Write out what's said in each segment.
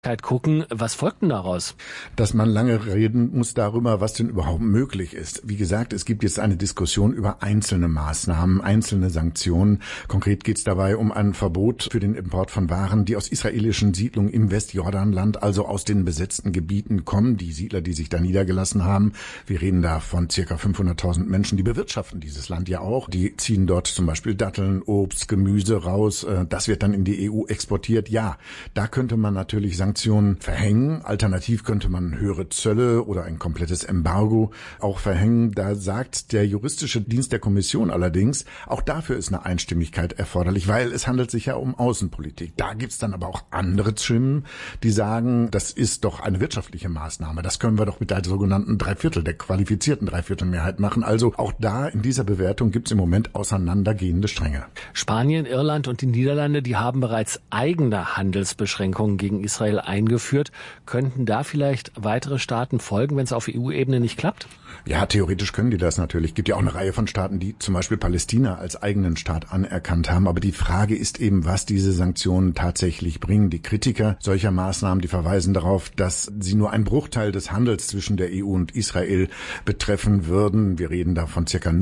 gucken. Was folgt denn daraus? Dass man lange reden muss darüber, was denn überhaupt möglich ist. Wie gesagt, es gibt jetzt eine Diskussion über einzelne Maßnahmen, einzelne Sanktionen. Konkret geht es dabei um ein Verbot für den Import von Waren, die aus israelischen Siedlungen im Westjordanland, also aus den besetzten Gebieten kommen. Die Siedler, die sich da niedergelassen haben. Wir reden da von ca. 500.000 Menschen, die bewirtschaften dieses Land ja auch. Die ziehen dort zum Beispiel Datteln, Obst, Gemüse raus. Das wird dann in die EU exportiert. Ja, da könnte man natürlich Sanktionen verhängen. Alternativ könnte man höhere Zölle oder ein komplettes Embargo auch verhängen. Da sagt der juristische Dienst der Kommission allerdings, auch dafür ist eine Einstimmigkeit erforderlich, weil es handelt sich ja um Außenpolitik. Da gibt's dann aber auch andere Stimmen, die sagen, das ist doch eine wirtschaftliche Maßnahme. Das können wir doch mit der sogenannten der qualifizierten Dreiviertelmehrheit machen. Also auch da in dieser Bewertung gibt's im Moment auseinandergehende Stränge. Spanien, Irland und die Niederlande, die haben bereits eigene Handelsbeschränkungen gegen Israel eingeführt. Könnten da vielleicht weitere Staaten folgen, wenn es auf EU-Ebene nicht klappt? Ja, theoretisch können die das natürlich. Es gibt ja auch eine Reihe von Staaten, die zum Beispiel Palästina als eigenen Staat anerkannt haben. Aber die Frage ist eben, was diese Sanktionen tatsächlich bringen. Die Kritiker solcher Maßnahmen, die verweisen darauf, dass sie nur einen Bruchteil des Handels zwischen der EU und Israel betreffen würden. Wir reden da von ca.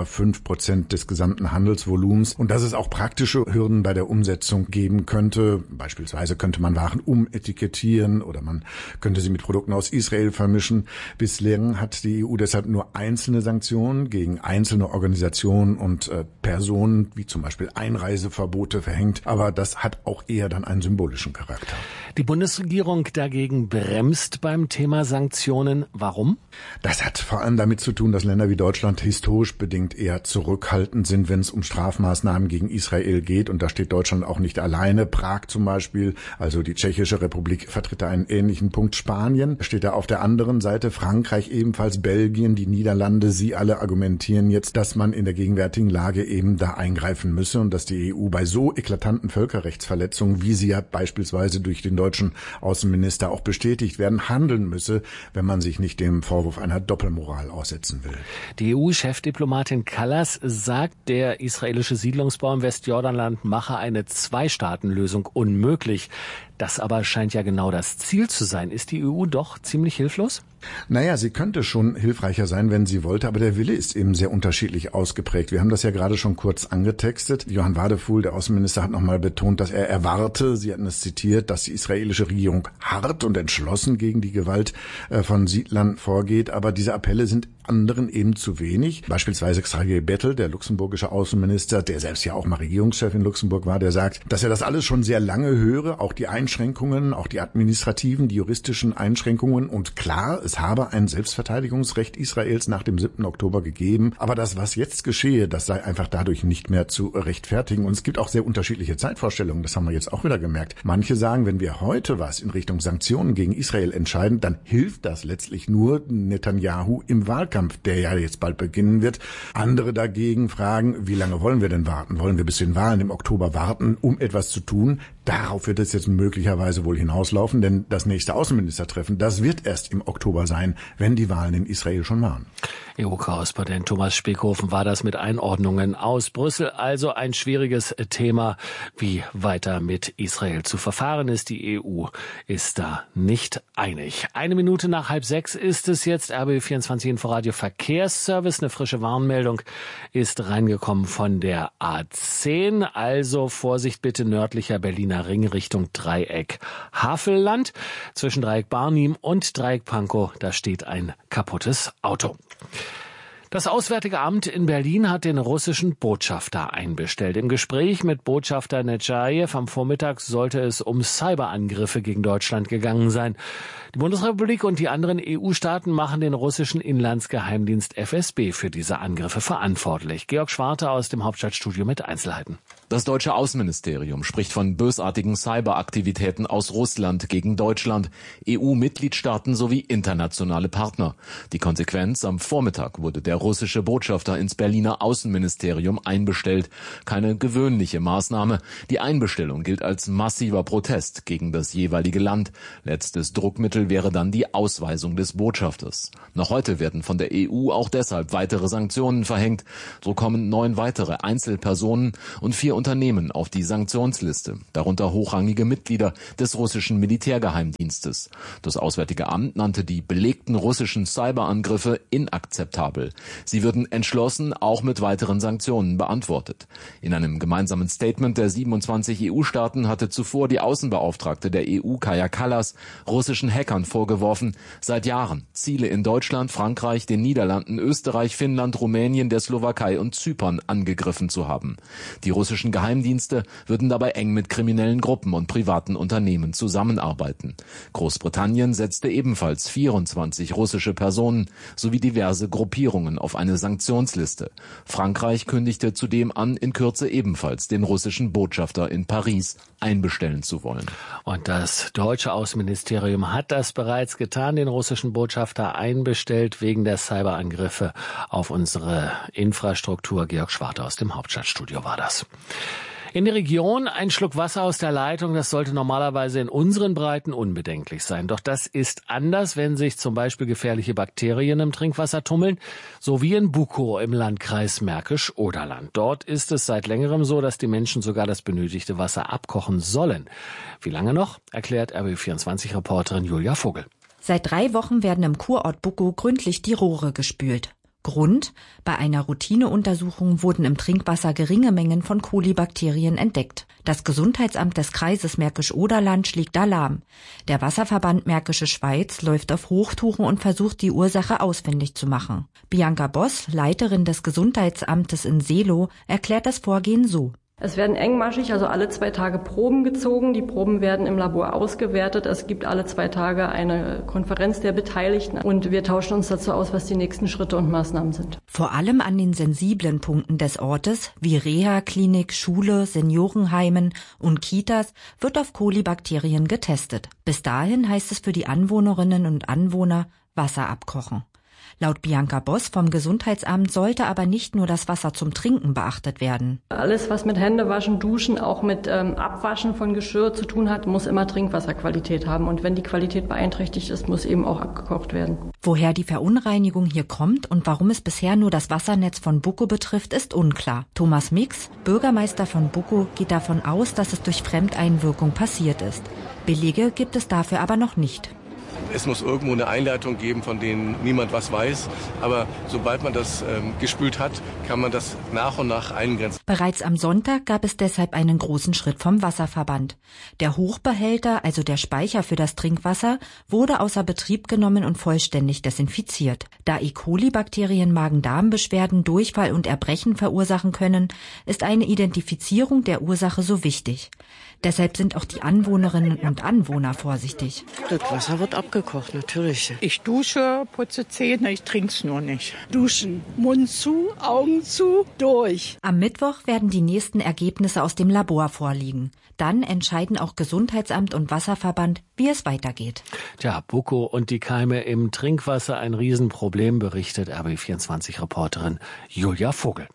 0,5% des gesamten Handelsvolumens. Und dass es auch praktische Hürden bei der Umsetzung geben könnte. Beispielsweise könnte man Waren umetikettieren oder man könnte sie mit Produkten aus Israel vermischen. Bislang hat die EU deshalb nur einzelne Sanktionen gegen einzelne Organisationen und Personen, wie zum Beispiel Einreiseverbote verhängt. Aber das hat auch eher dann einen symbolischen Charakter. Die Bundesregierung dagegen bremst beim Thema Sanktionen. Warum? Das hat vor allem damit zu tun, dass Länder wie Deutschland historisch bedingt eher zurückhaltend sind, wenn es um Strafmaßnahmen gegen Israel geht. Und da steht Deutschland auch nicht alleine. Prag zum Beispiel, also die Tschechische Republik, vertritt da einen ähnlichen Punkt. Spanien steht da auf der anderen Seite, Frankreich ebenfalls, Belgien, die Niederlande. Sie alle argumentieren jetzt, dass man in der gegenwärtigen Lage eben da eingreifen müsse und dass die EU bei so eklatanten Völkerrechtsverletzungen, wie sie ja beispielsweise durch den deutschen Außenminister auch bestätigt werden, handeln müsse, wenn man sich nicht dem Vorwurf einer Doppelmoral aussetzen will. Die EU-Chefdiplomatin Kallas sagt, der israelische Siedlungsbau im Westjordanland mache eine Zwei-Staaten-Lösung unmöglich. Das aber scheint ja genau das Ziel zu sein. Ist die EU doch ziemlich hilflos? Naja, sie könnte schon hilfreicher sein, wenn sie wollte, aber der Wille ist eben sehr unterschiedlich ausgeprägt. Wir haben das ja gerade schon kurz angetextet. Johann Wadefuhl, der Außenminister, hat nochmal betont, dass er erwarte, Sie hatten es zitiert, dass die israelische Regierung hart und entschlossen gegen die Gewalt von Siedlern vorgeht. Aber diese Appelle sind anderen eben zu wenig. Beispielsweise Xavier Bettel, der luxemburgische Außenminister, der selbst ja auch mal Regierungschef in Luxemburg war, der sagt, dass er das alles schon sehr lange höre, auch die Einschränkungen, auch die administrativen, die juristischen Einschränkungen. Und klar, es habe ein Selbstverteidigungsrecht Israels nach dem 7. Oktober gegeben. Aber das, was jetzt geschehe, das sei einfach dadurch nicht mehr zu rechtfertigen. Und es gibt auch sehr unterschiedliche Zeitvorstellungen. Das haben wir jetzt auch wieder gemerkt. Manche sagen, wenn wir heute was in Richtung Sanktionen gegen Israel entscheiden, dann hilft das letztlich nur Netanyahu im Wahlkampf, der ja jetzt bald beginnen wird. Andere dagegen fragen, wie lange wollen wir denn warten? Wollen wir bis den Wahlen im Oktober warten, um etwas zu tun? Darauf wird es jetzt möglicherweise wohl hinauslaufen, denn das nächste Außenministertreffen, das wird erst im Oktober sein, wenn die Wahlen in Israel schon waren. EU-Korrespondent Thomas Speckhofen war das mit Einordnungen aus Brüssel. Also ein schwieriges Thema, wie weiter mit Israel zu verfahren ist. Die EU ist da nicht einig. 1 Minute nach 5:30 ist es jetzt. RBB24 Inforadio Verkehrsservice. Eine frische Warnmeldung ist reingekommen von der A10. Also Vorsicht bitte nördlicher Berliner Ring Richtung Dreieck Havelland. Zwischen Dreieck Barnim und Dreieck Pankow, da steht ein kaputtes Auto. Das Auswärtige Amt in Berlin hat den russischen Botschafter einbestellt. Im Gespräch mit Botschafter Nechayev am Vormittag sollte es um Cyberangriffe gegen Deutschland gegangen sein. Die Bundesrepublik und die anderen EU-Staaten machen den russischen Inlandsgeheimdienst FSB für diese Angriffe verantwortlich. Georg Schwarte aus dem Hauptstadtstudio mit Einzelheiten. Das deutsche Außenministerium spricht von bösartigen Cyberaktivitäten aus Russland gegen Deutschland, EU-Mitgliedstaaten sowie internationale Partner. Die Konsequenz: am Vormittag wurde der russische Botschafter ins Berliner Außenministerium einbestellt. Keine gewöhnliche Maßnahme. Die Einbestellung gilt als massiver Protest gegen das jeweilige Land. Letztes Druckmittel Mittel wäre dann die Ausweisung des Botschafters. Noch heute werden von der EU auch deshalb weitere Sanktionen verhängt. So kommen 9 weitere Einzelpersonen und 4 Unternehmen auf die Sanktionsliste, darunter hochrangige Mitglieder des russischen Militärgeheimdienstes. Das Auswärtige Amt nannte die belegten russischen Cyberangriffe inakzeptabel. Sie würden entschlossen auch mit weiteren Sanktionen beantwortet. In einem gemeinsamen Statement der 27 EU-Staaten hatte zuvor die Außenbeauftragte der EU, Kaja Kallas, russischen Hackern vorgeworfen, seit Jahren Ziele in Deutschland, Frankreich, den Niederlanden, Österreich, Finnland, Rumänien, der Slowakei und Zypern angegriffen zu haben. Die russischen Geheimdienste würden dabei eng mit kriminellen Gruppen und privaten Unternehmen zusammenarbeiten. Großbritannien setzte ebenfalls 24 russische Personen sowie diverse Gruppierungen auf eine Sanktionsliste. Frankreich kündigte zudem an, in Kürze ebenfalls den russischen Botschafter in Paris einbestellen zu wollen. Und das deutsche Außenministerium hat das bereits getan, den russischen Botschafter einbestellt wegen der Cyberangriffe auf unsere Infrastruktur. Georg Schwarte aus dem Hauptstadtstudio war das. In der Region ein Schluck Wasser aus der Leitung, das sollte normalerweise in unseren Breiten unbedenklich sein. Doch das ist anders, wenn sich zum Beispiel gefährliche Bakterien im Trinkwasser tummeln, so wie in Bukow im Landkreis Märkisch-Oderland. Dort ist es seit längerem so, dass die Menschen sogar das benötigte Wasser abkochen sollen. Wie lange noch, erklärt RBB24-Reporterin Julia Vogel. Seit 3 Wochen werden im Kurort Bukow gründlich die Rohre gespült. Grund: Bei einer Routineuntersuchung wurden im Trinkwasser geringe Mengen von Kolibakterien entdeckt. Das Gesundheitsamt des Kreises Märkisch-Oderland schlägt Alarm. Der Wasserverband Märkische Schweiz läuft auf Hochtouren und versucht, die Ursache ausfindig zu machen. Bianca Boss, Leiterin des Gesundheitsamtes in Seelow, erklärt das Vorgehen so. Es werden engmaschig, also alle 2 Tage Proben gezogen. Die Proben werden im Labor ausgewertet. Es gibt alle 2 Tage eine Konferenz der Beteiligten und wir tauschen uns dazu aus, was die nächsten Schritte und Maßnahmen sind. Vor allem an den sensiblen Punkten des Ortes, wie Reha-Klinik, Schule, Seniorenheimen und Kitas, wird auf Kolibakterien getestet. Bis dahin heißt es für die Anwohnerinnen und Anwohner Wasser abkochen. Laut Bianca Boss vom Gesundheitsamt sollte aber nicht nur das Wasser zum Trinken beachtet werden. Alles, was mit Händewaschen, Duschen, auch mit Abwaschen von Geschirr zu tun hat, muss immer Trinkwasserqualität haben. Und wenn die Qualität beeinträchtigt ist, muss eben auch abgekocht werden. Woher die Verunreinigung hier kommt und warum es bisher nur das Wassernetz von Bukow betrifft, ist unklar. Thomas Mix, Bürgermeister von Bukow, geht davon aus, dass es durch Fremdeinwirkung passiert ist. Belege gibt es dafür aber noch nicht. Es muss irgendwo eine Einleitung geben, von denen niemand was weiß. Aber sobald man das gespült hat, kann man das nach und nach eingrenzen. Bereits am Sonntag gab es deshalb einen großen Schritt vom Wasserverband. Der Hochbehälter, also der Speicher für das Trinkwasser, wurde außer Betrieb genommen und vollständig desinfiziert. Da E. coli-Bakterien Magen-Darm-Beschwerden, Durchfall und Erbrechen verursachen können, ist eine Identifizierung der Ursache so wichtig. Deshalb sind auch die Anwohnerinnen und Anwohner vorsichtig. Das Wasser wird abgekocht, natürlich. Ich dusche, putze Zähne, ich trink's nur nicht. Duschen, Mund zu, Augen zu, durch. Am Mittwoch werden die nächsten Ergebnisse aus dem Labor vorliegen. Dann entscheiden auch Gesundheitsamt und Wasserverband, wie es weitergeht. Tja, Bukow und die Keime im Trinkwasser, ein Riesenproblem, berichtet RBB24-Reporterin Julia Vogel.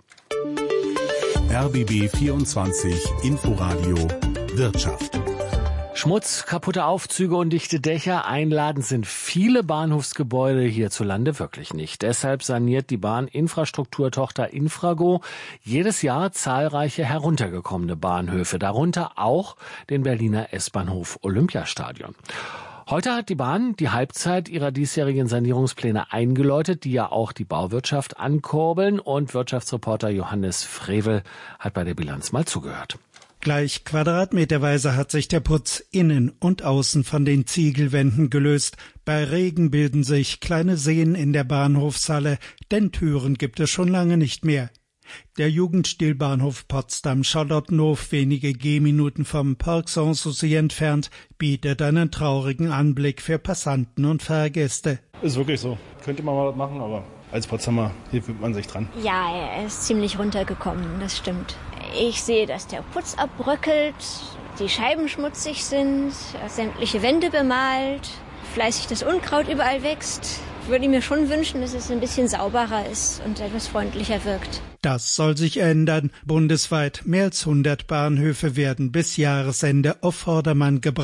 RBB 24 Inforadio Wirtschaft. Schmutz, kaputte Aufzüge und dichte Dächer, einladend sind viele Bahnhofsgebäude hierzulande wirklich nicht. Deshalb saniert die Bahninfrastrukturtochter Infrago jedes Jahr zahlreiche heruntergekommene Bahnhöfe, darunter auch den Berliner S-Bahnhof Olympiastadion. Heute hat die Bahn die Halbzeit ihrer diesjährigen Sanierungspläne eingeläutet, die ja auch die Bauwirtschaft ankurbeln, und Wirtschaftsreporter Johannes Frevel hat bei der Bilanz mal zugehört. Gleich quadratmeterweise hat sich der Putz innen und außen von den Ziegelwänden gelöst. Bei Regen bilden sich kleine Seen in der Bahnhofshalle, denn Türen gibt es schon lange nicht mehr. Der Jugendstilbahnhof Potsdam-Charlottenhof, wenige Gehminuten vom Parc Sanssouci entfernt, bietet einen traurigen Anblick für Passanten und Fahrgäste. Ist wirklich so. Könnte man mal was machen, aber als Potsdamer gewöhnt man sich dran. Ja, er ist ziemlich runtergekommen, das stimmt. Ich sehe, dass der Putz abbröckelt, die Scheiben schmutzig sind, sämtliche Wände bemalt, fleißig das Unkraut überall wächst. Ich würde mir schon wünschen, dass es ein bisschen sauberer ist und etwas freundlicher wirkt. Das soll sich ändern. Bundesweit mehr als 100 Bahnhöfe werden bis Jahresende auf Vordermann gebracht.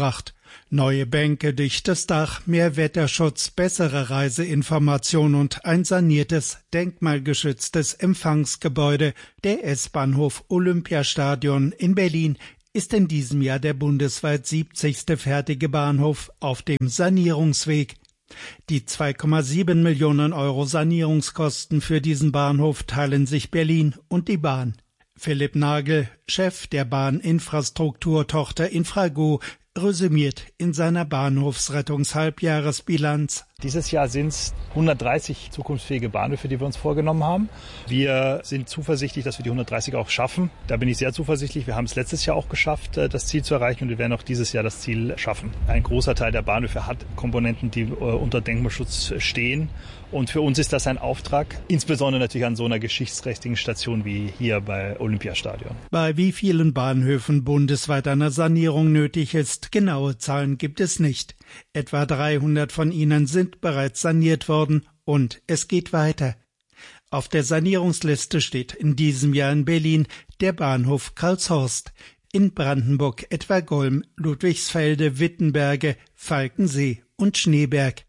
Neue Bänke, dichtes Dach, mehr Wetterschutz, bessere Reiseinformation und ein saniertes, denkmalgeschütztes Empfangsgebäude. Der S-Bahnhof Olympiastadion in Berlin ist in diesem Jahr der bundesweit 70. fertige Bahnhof auf dem Sanierungsweg. Die 2,7 Millionen Euro Sanierungskosten für diesen Bahnhof teilen sich Berlin und die Bahn. Philipp Nagel, Chef der Bahninfrastrukturtochter Infrago, resümiert in seiner Bahnhofsrettungshalbjahresbilanz. Dieses Jahr sind es 130 zukunftsfähige Bahnhöfe, die wir uns vorgenommen haben. Wir sind zuversichtlich, dass wir die 130 auch schaffen. Da bin ich sehr zuversichtlich. Wir haben es letztes Jahr auch geschafft, das Ziel zu erreichen, und wir werden auch dieses Jahr das Ziel schaffen. Ein großer Teil der Bahnhöfe hat Komponenten, die unter Denkmalschutz stehen. Und für uns ist das ein Auftrag, insbesondere natürlich an so einer geschichtsträchtigen Station wie hier bei Olympiastadion. Bei wie vielen Bahnhöfen bundesweit eine Sanierung nötig ist, genaue Zahlen gibt es nicht. Etwa 300 von ihnen sind bereits saniert worden und es geht weiter. Auf der Sanierungsliste steht in diesem Jahr in Berlin der Bahnhof Karlshorst, in Brandenburg etwa Golm, Ludwigsfelde, Wittenberge, Falkensee und Schneeberg.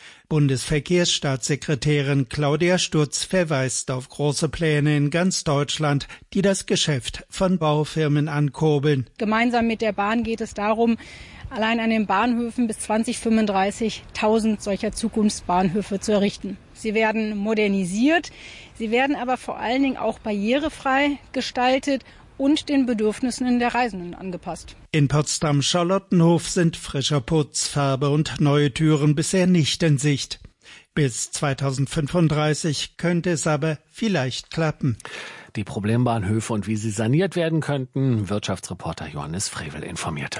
Bundesverkehrsstaatssekretärin Claudia Sturz verweist auf große Pläne in ganz Deutschland, die das Geschäft von Baufirmen ankurbeln. Gemeinsam mit der Bahn geht es darum, allein an den Bahnhöfen bis 2035 1000 solcher Zukunftsbahnhöfe zu errichten. Sie werden modernisiert, sie werden aber vor allen Dingen auch barrierefrei gestaltet und den Bedürfnissen der Reisenden angepasst. In Potsdam-Charlottenhof sind frischer Putz, Farbe und neue Türen bisher nicht in Sicht. Bis 2035 könnte es aber vielleicht klappen. Die Problembahnhöfe und wie sie saniert werden könnten, Wirtschaftsreporter Johannes Frevel informierte.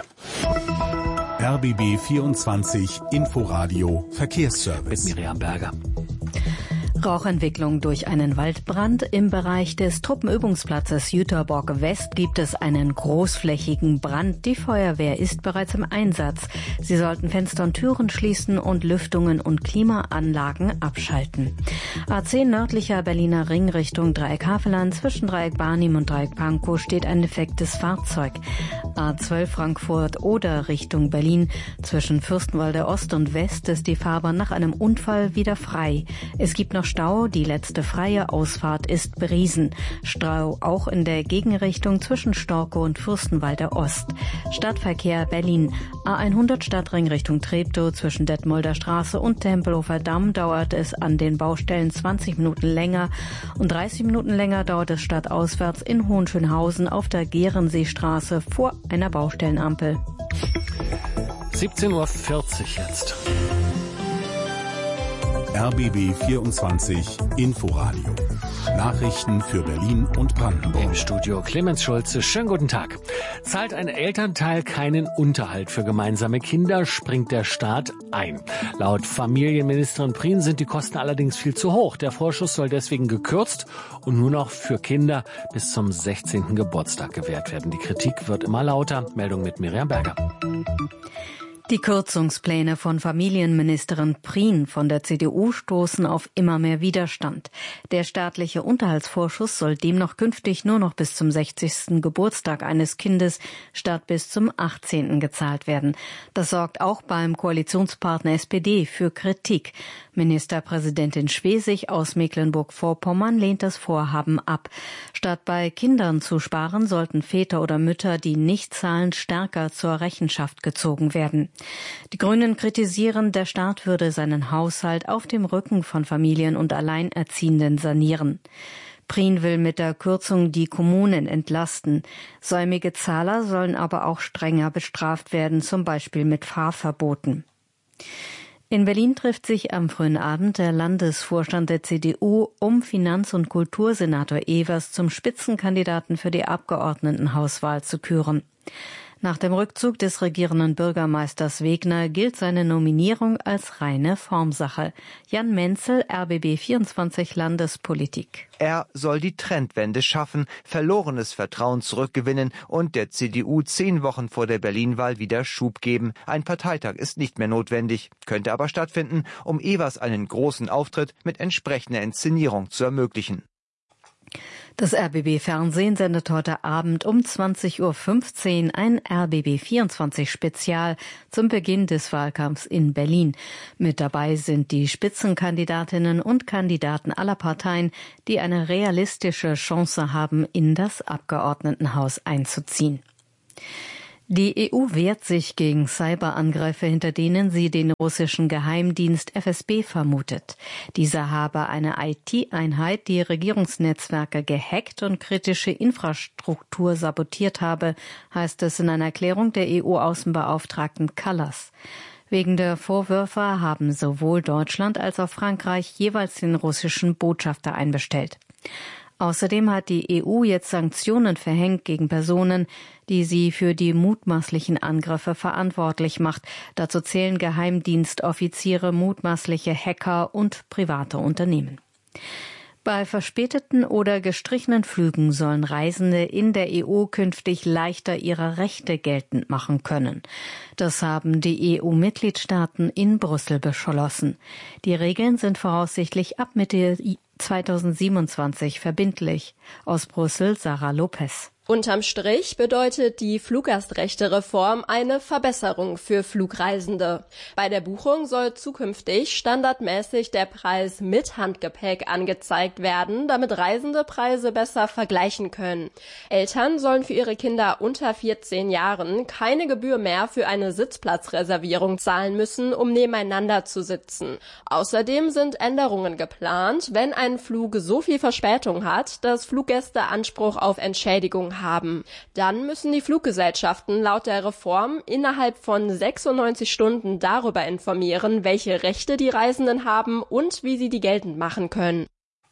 RBB 24 Inforadio Verkehrsservice. Mit Miriam Berger. Rauchentwicklung durch einen Waldbrand. Im Bereich des Truppenübungsplatzes Jüterbock West gibt es einen großflächigen Brand. Die Feuerwehr ist bereits im Einsatz. Sie sollten Fenster und Türen schließen und Lüftungen und Klimaanlagen abschalten. A10 nördlicher Berliner Ring Richtung Dreieck Havelland. Zwischen Dreieck Barnim und Dreieck Pankow steht ein defektes Fahrzeug. A12 Frankfurt oder Richtung Berlin. Zwischen Fürstenwalde Ost und West ist die Fahrbahn nach einem Unfall wieder frei. Es gibt noch Stau, die letzte freie Ausfahrt ist Briesen. Stau auch in der Gegenrichtung zwischen Storkow und Fürstenwalde Ost. Stadtverkehr Berlin. A100 Stadtring Richtung Treptow zwischen Detmolder Straße und Tempelhofer Damm dauert es an den Baustellen 20 Minuten länger und 30 Minuten länger dauert es stadtauswärts in Hohenschönhausen auf der Gehrenseestraße vor einer Baustellenampel. 17:40 Uhr jetzt. RBB 24 Inforadio. Nachrichten für Berlin und Brandenburg. Im Studio Clemens Schulze. Schönen guten Tag. Zahlt ein Elternteil keinen Unterhalt für gemeinsame Kinder, springt der Staat ein. Laut Familienministerin Prien sind die Kosten allerdings viel zu hoch. Der Vorschuss soll deswegen gekürzt und nur noch für Kinder bis zum 16. Geburtstag gewährt werden. Die Kritik wird immer lauter. Meldung mit Miriam Berger. Die Kürzungspläne von Familienministerin Prien von der CDU stoßen auf immer mehr Widerstand. Der staatliche Unterhaltsvorschuss soll demnach künftig nur noch bis zum 60. Geburtstag eines Kindes statt bis zum 18. gezahlt werden. Das sorgt auch beim Koalitionspartner SPD für Kritik. Ministerpräsidentin Schwesig aus Mecklenburg-Vorpommern lehnt das Vorhaben ab. Statt bei Kindern zu sparen, sollten Väter oder Mütter, die nicht zahlen, stärker zur Rechenschaft gezogen werden. Die Grünen kritisieren, der Staat würde seinen Haushalt auf dem Rücken von Familien und Alleinerziehenden sanieren. Prien will mit der Kürzung die Kommunen entlasten. Säumige Zahler sollen aber auch strenger bestraft werden, zum Beispiel mit Fahrverboten. In Berlin trifft sich am frühen Abend der Landesvorstand der CDU, um Finanz- und Kultursenator Evers zum Spitzenkandidaten für die Abgeordnetenhauswahl zu küren. Nach dem Rückzug des regierenden Bürgermeisters Wegner gilt seine Nominierung als reine Formsache. Jan Menzel, RBB 24 Landespolitik. Er soll die Trendwende schaffen, verlorenes Vertrauen zurückgewinnen und der CDU 10 Wochen vor der Berlin-Wahl wieder Schub geben. Ein Parteitag ist nicht mehr notwendig, könnte aber stattfinden, um Evers einen großen Auftritt mit entsprechender Inszenierung zu ermöglichen. Das RBB-Fernsehen sendet heute Abend um 20.15 Uhr ein RBB24-Spezial zum Beginn des Wahlkampfs in Berlin. Mit dabei sind die Spitzenkandidatinnen und Kandidaten aller Parteien, die eine realistische Chance haben, in das Abgeordnetenhaus einzuziehen. Die EU wehrt sich gegen Cyberangriffe, hinter denen sie den russischen Geheimdienst FSB vermutet. Dieser habe eine IT-Einheit, die Regierungsnetzwerke gehackt und kritische Infrastruktur sabotiert habe, heißt es in einer Erklärung der EU-Außenbeauftragten Kallas. Wegen der Vorwürfe haben sowohl Deutschland als auch Frankreich jeweils den russischen Botschafter einbestellt. Außerdem hat die EU jetzt Sanktionen verhängt gegen Personen, die sie für die mutmaßlichen Angriffe verantwortlich macht. Dazu zählen Geheimdienstoffiziere, mutmaßliche Hacker und private Unternehmen. Bei verspäteten oder gestrichenen Flügen sollen Reisende in der EU künftig leichter ihre Rechte geltend machen können. Das haben die EU-Mitgliedstaaten in Brüssel beschlossen. Die Regeln sind voraussichtlich ab Mitte 2027 verbindlich. Aus Brüssel Sarah Lopez. Unterm Strich bedeutet die Fluggastrechte-Reform eine Verbesserung für Flugreisende. Bei der Buchung soll zukünftig standardmäßig der Preis mit Handgepäck angezeigt werden, damit Reisende Preise besser vergleichen können. Eltern sollen für ihre Kinder unter 14 Jahren keine Gebühr mehr für eine Sitzplatzreservierung zahlen müssen, um nebeneinander zu sitzen. Außerdem sind Änderungen geplant, wenn ein Flug so viel Verspätung hat, dass Fluggäste Anspruch auf Entschädigung haben. Dann müssen die Fluggesellschaften laut der Reform innerhalb von 96 Stunden darüber informieren, welche Rechte die Reisenden haben und wie sie die geltend machen können.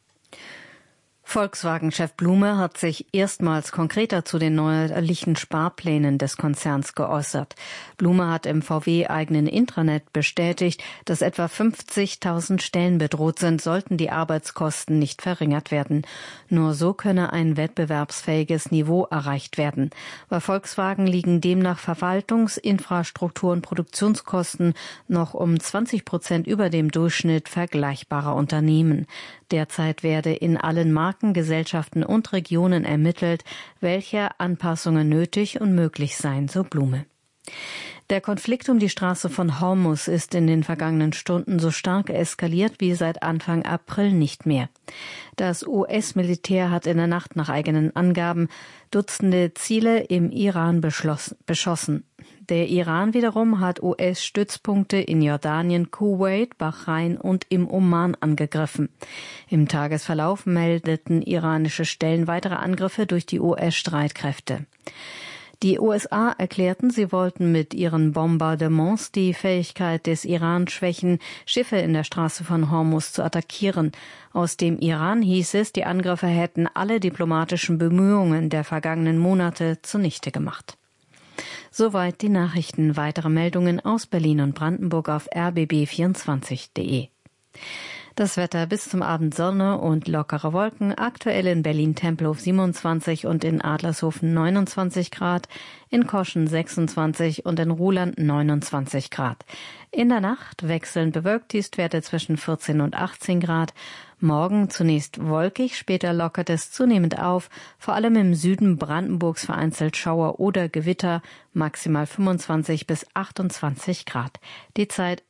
Volkswagen-Chef Blume hat sich erstmals konkreter zu den neuerlichen Sparplänen des Konzerns geäußert. Blume hat im VW-eigenen Intranet bestätigt, dass etwa 50.000 Stellen bedroht sind, sollten die Arbeitskosten nicht verringert werden. Nur so könne ein wettbewerbsfähiges Niveau erreicht werden. Bei Volkswagen liegen demnach Verwaltungs-, Infrastruktur- und Produktionskosten noch um 20% über dem Durchschnitt vergleichbarer Unternehmen. Derzeit werde in allen Markengesellschaften und Regionen ermittelt, welche Anpassungen nötig und möglich seien, so Blume. Der Konflikt um die Straße von Hormuz ist in den vergangenen Stunden so stark eskaliert wie seit Anfang April nicht mehr. Das US-Militär hat in der Nacht nach eigenen Angaben Dutzende Ziele im Iran beschossen. Der Iran wiederum hat US-Stützpunkte in Jordanien, Kuwait, Bahrain und im Oman angegriffen. Im Tagesverlauf meldeten iranische Stellen weitere Angriffe durch die US-Streitkräfte. Die USA erklärten, sie wollten mit ihren Bombardements die Fähigkeit des Iran schwächen, Schiffe in der Straße von Hormuz zu attackieren. Aus dem Iran hieß es, die Angriffe hätten alle diplomatischen Bemühungen der vergangenen Monate zunichte gemacht. Soweit die Nachrichten. Weitere Meldungen aus Berlin und Brandenburg auf rbb24.de. Das Wetter: bis zum Abend Sonne und lockere Wolken. Aktuell in Berlin-Tempelhof 27 und in Adlershofen 29 Grad, in Koschen 26 und in Ruhland 29 Grad. In der Nacht wechselnd bewölkt, Tiefstwerte zwischen 14 und 18 Grad. Morgen zunächst wolkig, später lockert es zunehmend auf, vor allem im Süden Brandenburgs vereinzelt Schauer oder Gewitter, maximal 25 bis 28 Grad. Die Zeit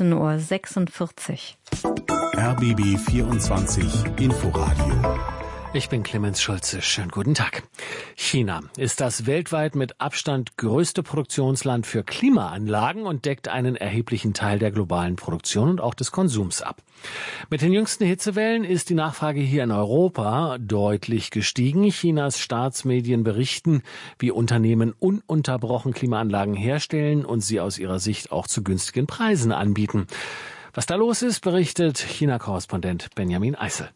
17:46 Uhr. RBB 24 Inforadio. Ich bin Clemens Schulze. Schönen guten Tag. China ist das weltweit mit Abstand größte Produktionsland für Klimaanlagen und deckt einen erheblichen Teil der globalen Produktion und auch des Konsums ab. Mit den jüngsten Hitzewellen ist die Nachfrage hier in Europa deutlich gestiegen. Chinas Staatsmedien berichten, wie Unternehmen ununterbrochen Klimaanlagen herstellen und sie aus ihrer Sicht auch zu günstigen Preisen anbieten. Was da los ist, berichtet China-Korrespondent Benjamin Eisel.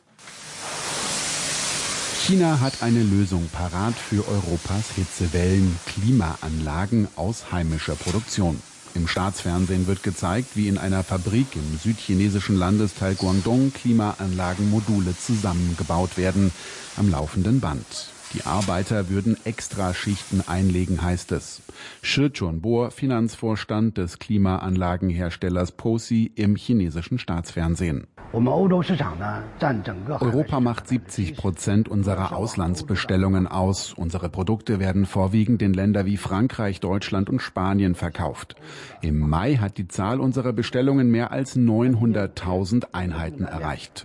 China hat eine Lösung parat für Europas Hitzewellen: Klimaanlagen aus heimischer Produktion. Im Staatsfernsehen wird gezeigt, wie in einer Fabrik im südchinesischen Landesteil Guangdong Klimaanlagenmodule zusammengebaut werden, am laufenden Band. Die Arbeiter würden Extraschichten einlegen, heißt es. Shi Chunbo, Finanzvorstand des Klimaanlagenherstellers POSI im chinesischen Staatsfernsehen. Europa macht 70% unserer Auslandsbestellungen aus. Unsere Produkte werden vorwiegend in Länder wie Frankreich, Deutschland und Spanien verkauft. Im Mai hat die Zahl unserer Bestellungen mehr als 900.000 Einheiten erreicht.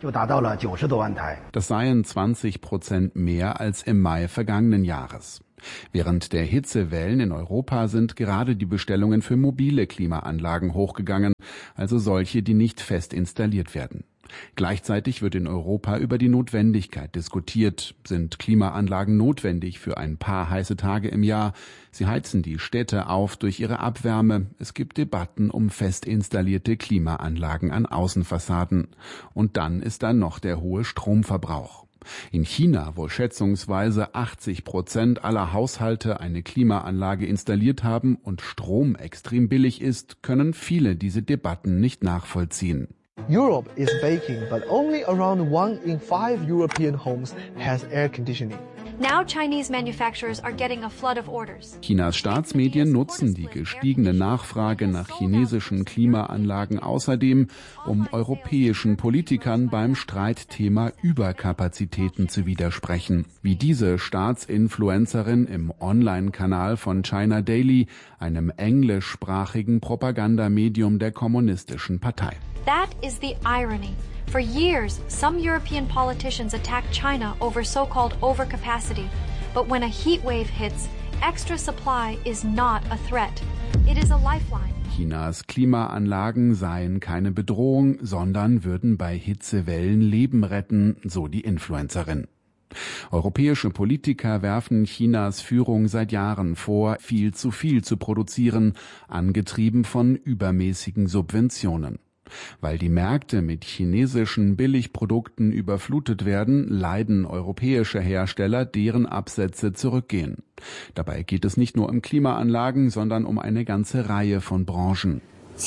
Das seien 20% mehr als im Mai vergangenen Jahres. Während der Hitzewellen in Europa sind gerade die Bestellungen für mobile Klimaanlagen hochgegangen, also solche, die nicht fest installiert werden. Gleichzeitig wird in Europa über die Notwendigkeit diskutiert. Sind Klimaanlagen notwendig für ein paar heiße Tage im Jahr? Sie heizen die Städte auf durch ihre Abwärme. Es gibt Debatten um fest installierte Klimaanlagen an Außenfassaden. Und dann ist da noch der hohe Stromverbrauch. In China, wo schätzungsweise 80% aller Haushalte eine Klimaanlage installiert haben und Strom extrem billig ist, können viele diese Debatten nicht nachvollziehen. Europe is baking, but only around 1 in 5 European homes has air conditioning. Now Chinese manufacturers are getting a flood of orders. Chinas Staatsmedien nutzen die gestiegene Nachfrage nach chinesischen Klimaanlagen außerdem, um europäischen Politikern beim Streitthema Überkapazitäten zu widersprechen. Wie diese Staatsinfluencerin im Online-Kanal von China Daily, einem englischsprachigen Propagandamedium der Kommunistischen Partei. That is the irony. For years, some European politicians attacked China over so-called overcapacity. But when a heat wave hits, extra supply is not a threat. It is a lifeline. Chinas Klimaanlagen seien keine Bedrohung, sondern würden bei Hitzewellen Leben retten, so die Influencerin. Europäische Politiker werfen Chinas Führung seit Jahren vor, viel zu produzieren, angetrieben von übermäßigen Subventionen. Weil die Märkte mit chinesischen Billigprodukten überflutet werden, leiden europäische Hersteller, deren Absätze zurückgehen. Dabei geht es nicht nur um Klimaanlagen, sondern um eine ganze Reihe von Branchen.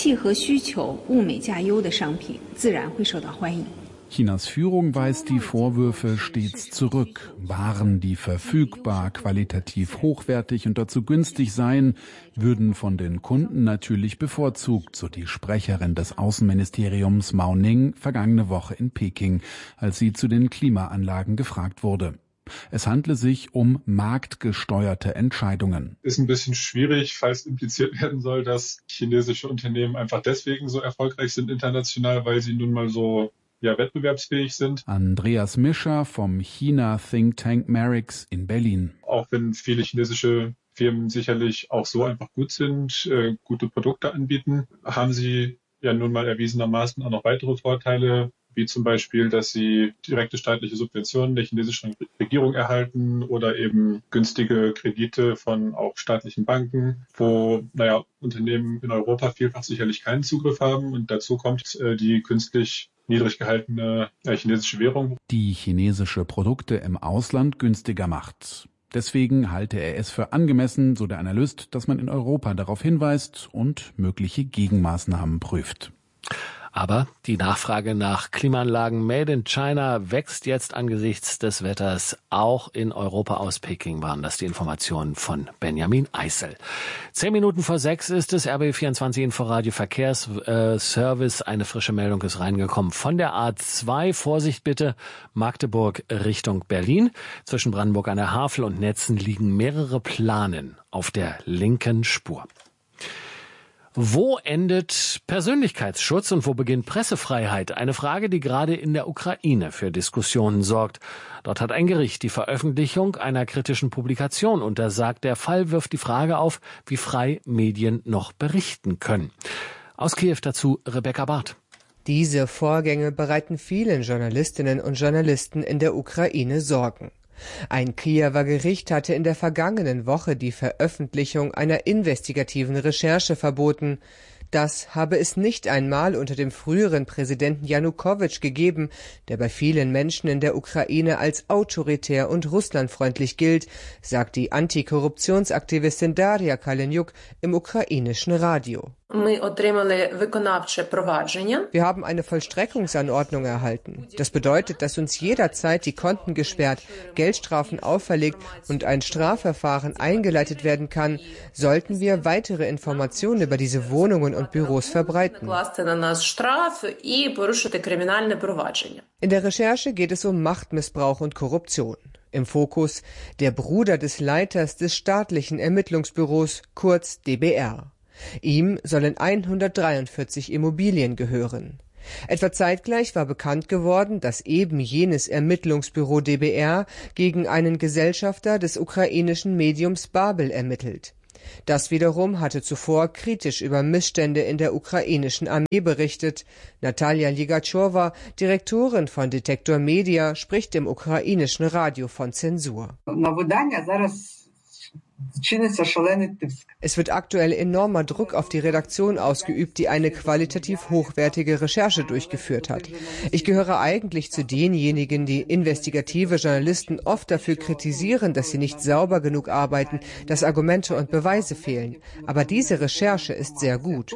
Chinas Führung weist die Vorwürfe stets zurück. Waren, die verfügbar, qualitativ hochwertig und dazu günstig seien, würden von den Kunden natürlich bevorzugt, so die Sprecherin des Außenministeriums Mao Ning vergangene Woche in Peking, als sie zu den Klimaanlagen gefragt wurde. Es handle sich um marktgesteuerte Entscheidungen. Ist ein bisschen schwierig, falls impliziert werden soll, dass chinesische Unternehmen einfach deswegen so erfolgreich sind international, weil sie nun mal so wettbewerbsfähig sind. Andreas Mischer vom China-Think Tank Merix in Berlin. Auch wenn viele chinesische Firmen sicherlich auch so einfach gut sind, gute Produkte anbieten, haben sie ja nun mal erwiesenermaßen auch noch weitere Vorteile, wie zum Beispiel, dass sie direkte staatliche Subventionen der chinesischen Regierung erhalten oder eben günstige Kredite von auch staatlichen Banken, wo Unternehmen in Europa vielfach sicherlich keinen Zugriff haben. Und dazu kommt die künstlich niedrig gehaltene chinesische Währung, die chinesische Produkte im Ausland günstiger macht. Deswegen halte er es für angemessen, so der Analyst, dass man in Europa darauf hinweist und mögliche Gegenmaßnahmen prüft. Aber die Nachfrage nach Klimaanlagen made in China wächst jetzt angesichts des Wetters auch in Europa. Aus Peking waren das die Informationen von Benjamin Eisel. 5:10 ist es, RBB24 Inforadio Verkehrsservice. Eine frische Meldung ist reingekommen von der A2. Vorsicht bitte, Magdeburg Richtung Berlin. Zwischen Brandenburg an der Havel und Netzen liegen mehrere Planen auf der linken Spur. Wo endet Persönlichkeitsschutz und wo beginnt Pressefreiheit? Eine Frage, die gerade in der Ukraine für Diskussionen sorgt. Dort hat ein Gericht die Veröffentlichung einer kritischen Publikation untersagt. Der Fall wirft die Frage auf, wie frei Medien noch berichten können. Aus Kiew dazu Rebecca Barth. Diese Vorgänge bereiten vielen Journalistinnen und Journalisten in der Ukraine Sorgen. Ein Kiewer Gericht hatte in der vergangenen Woche die Veröffentlichung einer investigativen Recherche verboten. Das habe es nicht einmal unter dem früheren Präsidenten Janukowitsch gegeben, der bei vielen Menschen in der Ukraine als autoritär und russlandfreundlich gilt, sagt die Antikorruptionsaktivistin Daria Kalenjuk im ukrainischen Radio. Wir haben eine Vollstreckungsanordnung erhalten. Das bedeutet, dass uns jederzeit die Konten gesperrt, Geldstrafen auferlegt und ein Strafverfahren eingeleitet werden kann, sollten wir weitere Informationen über diese Wohnungen und Büros verbreiten. In der Recherche geht es um Machtmissbrauch und Korruption. Im Fokus der Bruder des Leiters des staatlichen Ermittlungsbüros, kurz DBR. Ihm sollen 143 Immobilien gehören. Etwa zeitgleich war bekannt geworden, dass eben jenes Ermittlungsbüro DBR gegen einen Gesellschafter des ukrainischen Mediums Babel ermittelt. Das wiederum hatte zuvor kritisch über Missstände in der ukrainischen Armee berichtet. Natalia Ligachowa, Direktorin von Detektor Media, spricht im ukrainischen Radio von Zensur. Es wird aktuell enormer Druck auf die Redaktion ausgeübt, die eine qualitativ hochwertige Recherche durchgeführt hat. Ich gehöre eigentlich zu denjenigen, die investigative Journalisten oft dafür kritisieren, dass sie nicht sauber genug arbeiten, dass Argumente und Beweise fehlen. Aber diese Recherche ist sehr gut.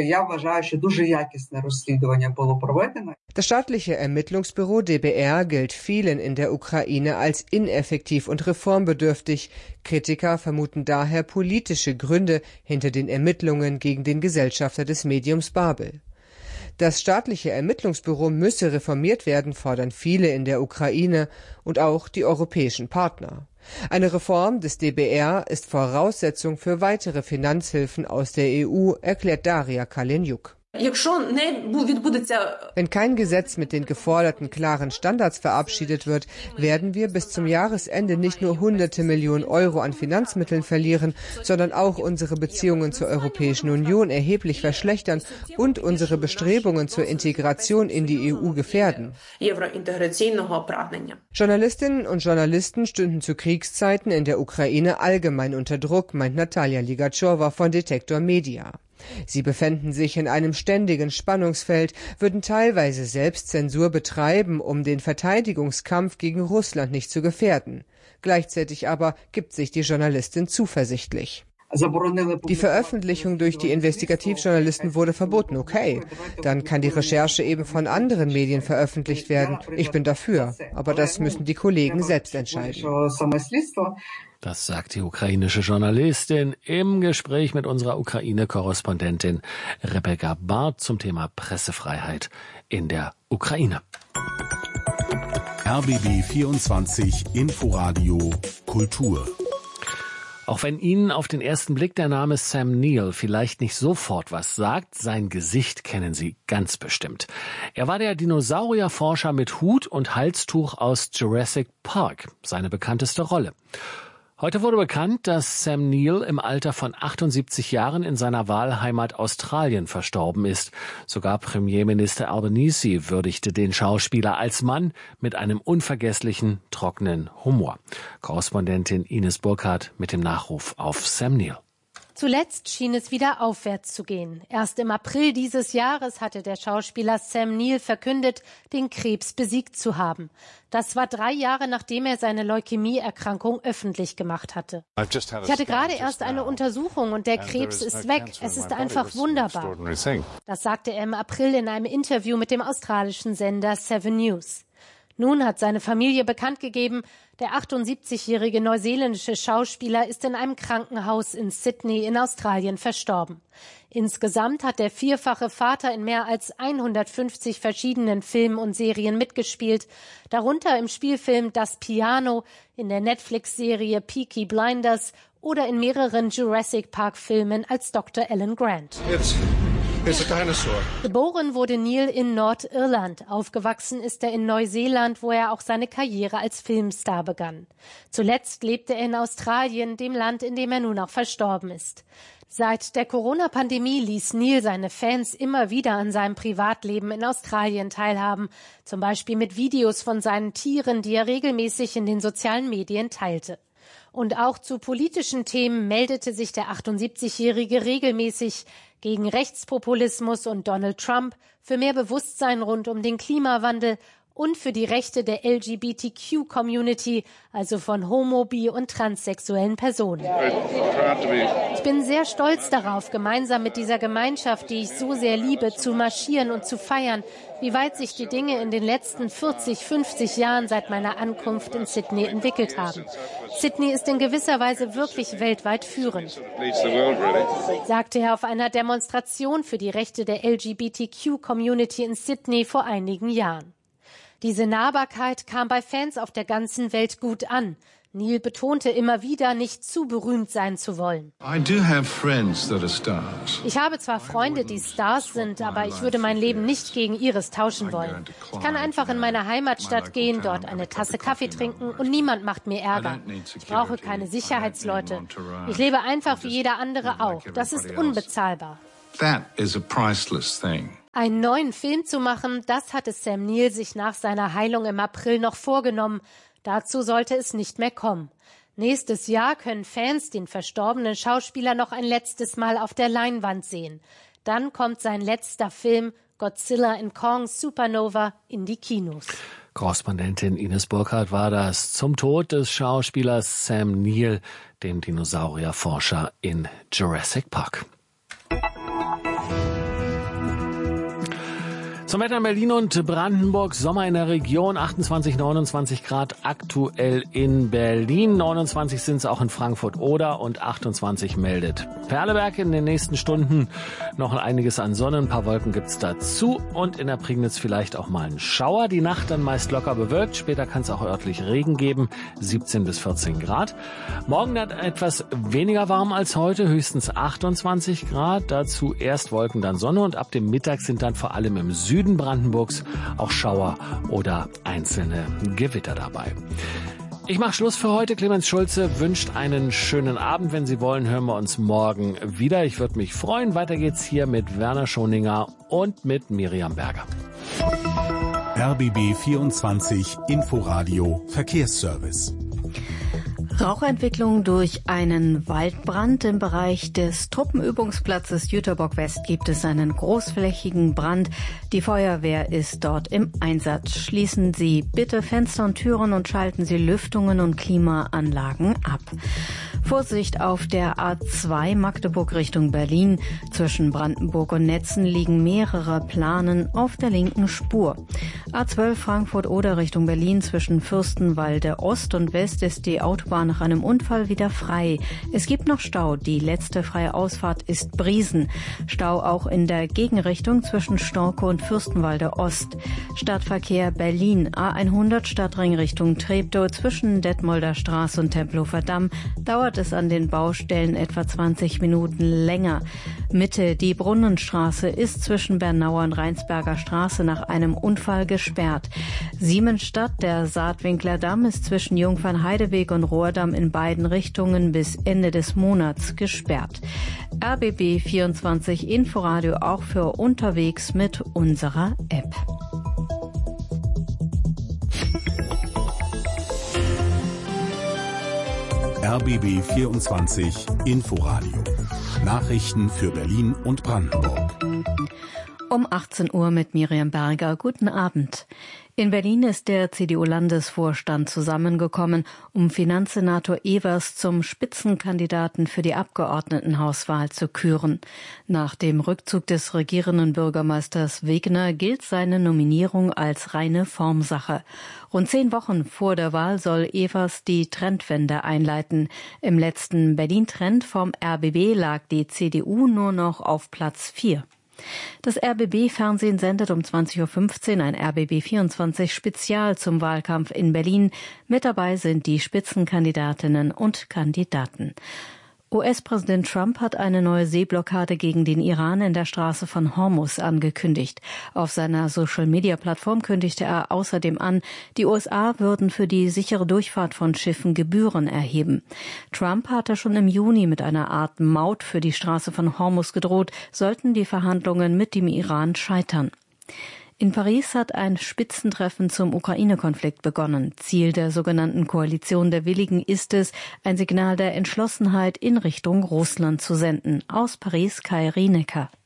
Das staatliche Ermittlungsbüro DBR gilt vielen in der Ukraine als ineffektiv und reformbedürftig. Kritiker vermuten daher politische Gründe hinter den Ermittlungen gegen den Gesellschafter des Mediums Babel. Das staatliche Ermittlungsbüro müsse reformiert werden, fordern viele in der Ukraine und auch die europäischen Partner. Eine Reform des DBR ist Voraussetzung für weitere Finanzhilfen aus der EU, erklärt Daria Kalenjuk. Wenn kein Gesetz mit den geforderten klaren Standards verabschiedet wird, werden wir bis zum Jahresende nicht nur hunderte Millionen Euro an Finanzmitteln verlieren, sondern auch unsere Beziehungen zur Europäischen Union erheblich verschlechtern und unsere Bestrebungen zur Integration in die EU gefährden. Journalistinnen und Journalisten stünden zu Kriegszeiten in der Ukraine allgemein unter Druck, meint Natalia Ligachowa von Detektor Media. Sie befänden sich in einem ständigen Spannungsfeld, würden teilweise Selbstzensur betreiben, um den Verteidigungskampf gegen Russland nicht zu gefährden. Gleichzeitig aber gibt sich die Journalistin zuversichtlich. Die Veröffentlichung durch die Investigativjournalisten wurde verboten, okay. Dann kann die Recherche eben von anderen Medien veröffentlicht werden. Ich bin dafür, aber das müssen die Kollegen selbst entscheiden. Das sagt die ukrainische Journalistin im Gespräch mit unserer Ukraine-Korrespondentin Rebecca Barth zum Thema Pressefreiheit in der Ukraine. RBB 24 Inforadio Kultur. Auch wenn Ihnen auf den ersten Blick der Name Sam Neill vielleicht nicht sofort was sagt, sein Gesicht kennen Sie ganz bestimmt. Er war der Dinosaurierforscher mit Hut und Halstuch aus Jurassic Park, seine bekannteste Rolle. Heute wurde bekannt, dass Sam Neill im Alter von 78 Jahren in seiner Wahlheimat Australien verstorben ist. Sogar Premierminister Albanese würdigte den Schauspieler als Mann mit einem unvergesslichen, trockenen Humor. Korrespondentin Ines Burkhardt mit dem Nachruf auf Sam Neill. Zuletzt schien es wieder aufwärts zu gehen. Erst im April dieses Jahres hatte der Schauspieler Sam Neill verkündet, den Krebs besiegt zu haben. Das war 3 Jahre, nachdem er seine Leukämieerkrankung öffentlich gemacht hatte. Ich hatte gerade erst eine Untersuchung und der Krebs ist weg. Es ist einfach wunderbar. Das sagte er im April in einem Interview mit dem australischen Sender 7 News. Nun hat seine Familie bekannt gegeben, der 78-jährige neuseeländische Schauspieler ist in einem Krankenhaus in Sydney in Australien verstorben. Insgesamt hat der vierfache Vater in mehr als 150 verschiedenen Filmen und Serien mitgespielt, darunter im Spielfilm Das Piano, in der Netflix-Serie Peaky Blinders oder in mehreren Jurassic Park-Filmen als Dr. Alan Grant. Geboren wurde Neill in Nordirland. Aufgewachsen ist er in Neuseeland, wo er auch seine Karriere als Filmstar begann. Zuletzt lebte er in Australien, dem Land, in dem er nun auch verstorben ist. Seit der Corona-Pandemie ließ Neill seine Fans immer wieder an seinem Privatleben in Australien teilhaben, zum Beispiel mit Videos von seinen Tieren, die er regelmäßig in den sozialen Medien teilte. Und auch zu politischen Themen meldete sich der 78-Jährige regelmäßig gegen Rechtspopulismus und Donald Trump, für mehr Bewusstsein rund um den Klimawandel und für die Rechte der LGBTQ-Community, also von homo-, bi- und transsexuellen Personen. Ich bin sehr stolz darauf, gemeinsam mit dieser Gemeinschaft, die ich so sehr liebe, zu marschieren und zu feiern, wie weit sich die Dinge in den letzten 40, 50 Jahren seit meiner Ankunft in Sydney entwickelt haben. Sydney ist in gewisser Weise wirklich weltweit führend, sagte er auf einer Demonstration für die Rechte der LGBTQ-Community in Sydney vor einigen Jahren. Diese Nahbarkeit kam bei Fans auf der ganzen Welt gut an. Neil betonte immer wieder, nicht zu berühmt sein zu wollen. Ich habe zwar Freunde, die Stars sind, aber ich würde mein Leben nicht gegen ihres tauschen wollen. Ich kann einfach in meine Heimatstadt gehen, dort eine Tasse Kaffee trinken und niemand macht mir Ärger. Ich brauche keine Sicherheitsleute. Ich lebe einfach wie jeder andere auch. Das ist unbezahlbar. Einen neuen Film zu machen, das hatte Sam Neill sich nach seiner Heilung im April noch vorgenommen. Dazu sollte es nicht mehr kommen. Nächstes Jahr können Fans den verstorbenen Schauspieler noch ein letztes Mal auf der Leinwand sehen. Dann kommt sein letzter Film Godzilla & Kong Supernova in die Kinos. Korrespondentin Ines Burkhardt war das zum Tod des Schauspielers Sam Neill, dem Dinosaurierforscher in Jurassic Park. Zum Wetter in Berlin und Brandenburg, Sommer in der Region, 28, 29 Grad aktuell in Berlin, 29 sind es auch in Frankfurt-Oder und 28 meldet Perleberg. In den nächsten Stunden noch einiges an Sonne, ein paar Wolken gibt's dazu und in der Prignitz vielleicht auch mal ein Schauer. Die Nacht dann meist locker bewölkt, später kann es auch örtlich Regen geben, 17 bis 14 Grad. Morgen dann etwas weniger warm als heute, höchstens 28 Grad, dazu erst Wolken, dann Sonne und ab dem Mittag sind dann vor allem im Süden Brandenburgs auch Schauer oder einzelne Gewitter dabei. Ich mache Schluss für heute. Clemens Schulze wünscht einen schönen Abend. Wenn Sie wollen, hören wir uns morgen wieder. Ich würde mich freuen. Weiter geht's hier mit Werner Schoninger und mit Miriam Berger. RBB 24 Inforadio Verkehrsservice. Rauchentwicklung durch einen Waldbrand. Im Bereich des Truppenübungsplatzes Jüterbock West gibt es einen großflächigen Brand. Die Feuerwehr ist dort im Einsatz. Schließen Sie bitte Fenster und Türen und schalten Sie Lüftungen und Klimaanlagen ab. Vorsicht auf der A2 Magdeburg Richtung Berlin. Zwischen Brandenburg und Netzen liegen mehrere Planen auf der linken Spur. A12 Frankfurt-Oder Richtung Berlin. Zwischen Fürstenwalde Ost und West ist die Autobahn nach einem Unfall wieder frei. Es gibt noch Stau. Die letzte freie Ausfahrt ist Briesen. Stau auch in der Gegenrichtung zwischen Storke und Fürstenwalde Ost. Stadtverkehr Berlin. A100 Stadtring Richtung Treptow zwischen Detmolder Straße und Tempelhofer Damm dauert es an den Baustellen etwa 20 Minuten länger. Mitte die Brunnenstraße ist zwischen Bernauer und Rheinsberger Straße nach einem Unfall gesperrt. Siemensstadt, der Saatwinkler Damm ist zwischen Jungfernheideweg und Rohrdamm in beiden Richtungen bis Ende des Monats gesperrt. RBB 24 Inforadio auch für unterwegs mit unserer App. RBB 24 Inforadio. Nachrichten für Berlin und Brandenburg. Um 18 Uhr mit Miriam Berger. Guten Abend. In Berlin ist der CDU-Landesvorstand zusammengekommen, um Finanzsenator Evers zum Spitzenkandidaten für die Abgeordnetenhauswahl zu küren. Nach dem Rückzug des regierenden Bürgermeisters Wegner gilt seine Nominierung als reine Formsache. Rund 10 Wochen vor der Wahl soll Evers die Trendwende einleiten. Im letzten Berlin-Trend vom RBB lag die CDU nur noch auf Platz 4. Das RBB-Fernsehen sendet um 20.15 Uhr ein RBB 24 Spezial zum Wahlkampf in Berlin. Mit dabei sind die Spitzenkandidatinnen und Kandidaten. US-Präsident Trump hat eine neue Seeblockade gegen den Iran in der Straße von Hormuz angekündigt. Auf seiner Social-Media-Plattform kündigte er außerdem an, die USA würden für die sichere Durchfahrt von Schiffen Gebühren erheben. Trump hatte schon im Juni mit einer Art Maut für die Straße von Hormuz gedroht, sollten die Verhandlungen mit dem Iran scheitern. In Paris hat ein Spitzentreffen zum Ukraine-Konflikt begonnen. Ziel der sogenannten Koalition der Willigen ist es, ein Signal der Entschlossenheit in Richtung Russland zu senden. Aus Paris Kai Rienecker.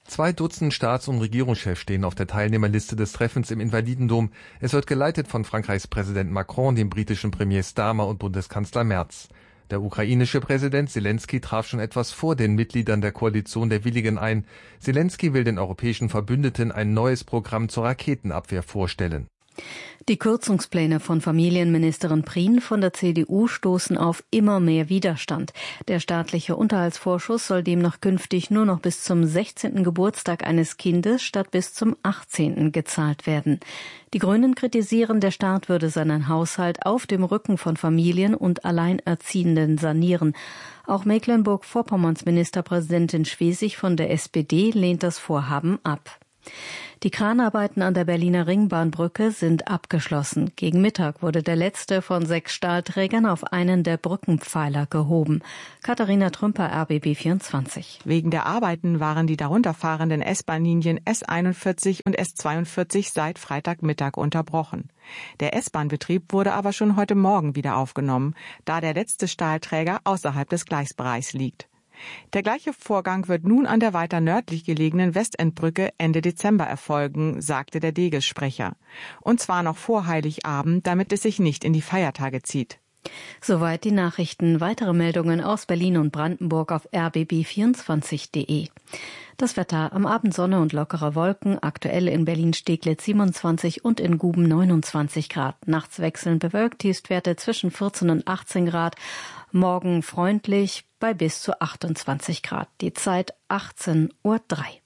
2 Dutzend Staats- und Regierungschefs stehen auf der Teilnehmerliste des Treffens im Invalidendom. Es wird geleitet von Frankreichs Präsident Macron, dem britischen Premier Starmer und Bundeskanzler Merz. Der ukrainische Präsident Selenskyj traf schon etwas vor den Mitgliedern der Koalition der Willigen ein. Selenskyj will den europäischen Verbündeten ein neues Programm zur Raketenabwehr vorstellen. Die Kürzungspläne von Familienministerin Prien von der CDU stoßen auf immer mehr Widerstand. Der staatliche Unterhaltsvorschuss soll demnach künftig nur noch bis zum 16. Geburtstag eines Kindes statt bis zum 18. gezahlt werden. Die Grünen kritisieren, der Staat würde seinen Haushalt auf dem Rücken von Familien und Alleinerziehenden sanieren. Auch Mecklenburg-Vorpommerns Ministerpräsidentin Schwesig von der SPD lehnt das Vorhaben ab. Die Kranarbeiten an der Berliner Ringbahnbrücke sind abgeschlossen. Gegen Mittag wurde der letzte von 6 Stahlträgern auf einen der Brückenpfeiler gehoben. Katharina Trümper, RBB 24. Wegen der Arbeiten waren die darunter fahrenden S-Bahn-Linien S41 und S42 seit Freitagmittag unterbrochen. Der S-Bahn-Betrieb wurde aber schon heute Morgen wieder aufgenommen, da der letzte Stahlträger außerhalb des Gleisbereichs liegt. Der gleiche Vorgang wird nun an der weiter nördlich gelegenen Westendbrücke Ende Dezember erfolgen, sagte der Deges-Sprecher. Und zwar noch vor Heiligabend, damit es sich nicht in die Feiertage zieht. Soweit die Nachrichten. Weitere Meldungen aus Berlin und Brandenburg auf rbb24.de. Das Wetter: am Abend Sonne und lockere Wolken, aktuell in Berlin-Steglitz 27 und in Guben 29 Grad. Nachts wechselnd bewölkt, Tiefstwerte zwischen 14 und 18 Grad. Morgen freundlich bei bis zu 28 Grad. Die Zeit 18:03 Uhr.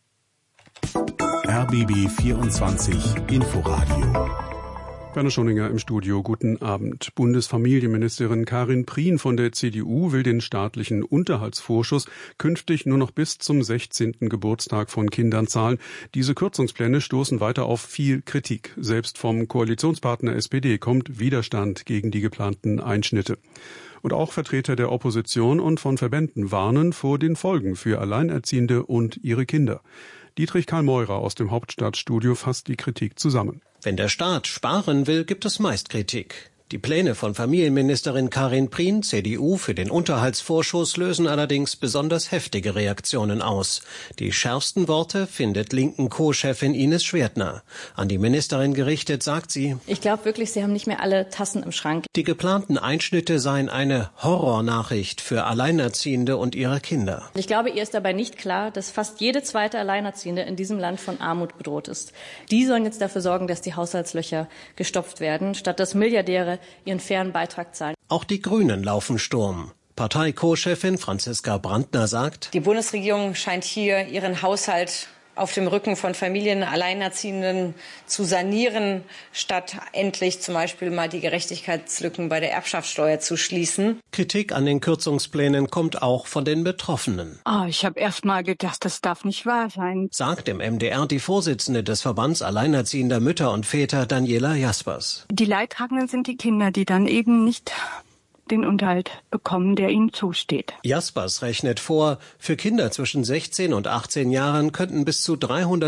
RBB 24 Inforadio. Werner Schoninger im Studio. Guten Abend. Bundesfamilienministerin Karin Prien von der CDU will den staatlichen Unterhaltsvorschuss künftig nur noch bis zum 16. Geburtstag von Kindern zahlen. Diese Kürzungspläne stoßen weiter auf viel Kritik. Selbst vom Koalitionspartner SPD kommt Widerstand gegen die geplanten Einschnitte. Und auch Vertreter der Opposition und von Verbänden warnen vor den Folgen für Alleinerziehende und ihre Kinder. Dietrich Karl Meurer aus dem Hauptstadtstudio fasst die Kritik zusammen. Wenn der Staat sparen will, gibt es meist Kritik. Die Pläne von Familienministerin Karin Prien, CDU, für den Unterhaltsvorschuss lösen allerdings besonders heftige Reaktionen aus. Die schärfsten Worte findet linken Co-Chefin Ines Schwertner. An die Ministerin gerichtet sagt sie: Ich glaube wirklich, Sie haben nicht mehr alle Tassen im Schrank. Die geplanten Einschnitte seien eine Horrornachricht für Alleinerziehende und ihre Kinder. Ich glaube, ihr ist dabei nicht klar, dass fast jede zweite Alleinerziehende in diesem Land von Armut bedroht ist. Die sollen jetzt dafür sorgen, dass die Haushaltslöcher gestopft werden, statt dass Milliardäre ihren fairen Beitrag zahlen. Auch die Grünen laufen Sturm. Partei-Co-Chefin Franziska Brandner sagt: Die Bundesregierung scheint hier ihren Haushalt auf dem Rücken von Familien, Alleinerziehenden zu sanieren, statt endlich zum Beispiel mal die Gerechtigkeitslücken bei der Erbschaftssteuer zu schließen. Kritik an den Kürzungsplänen kommt auch von den Betroffenen. Ich habe erst mal gedacht, das darf nicht wahr sein, sagt im MDR die Vorsitzende des Verbands Alleinerziehender Mütter und Väter, Daniela Jaspers. Die Leidtragenden sind die Kinder, die dann eben nicht den Unterhalt bekommen, der ihnen zusteht. Jaspers rechnet vor, für Kinder zwischen 16 und 18 Jahren könnten bis zu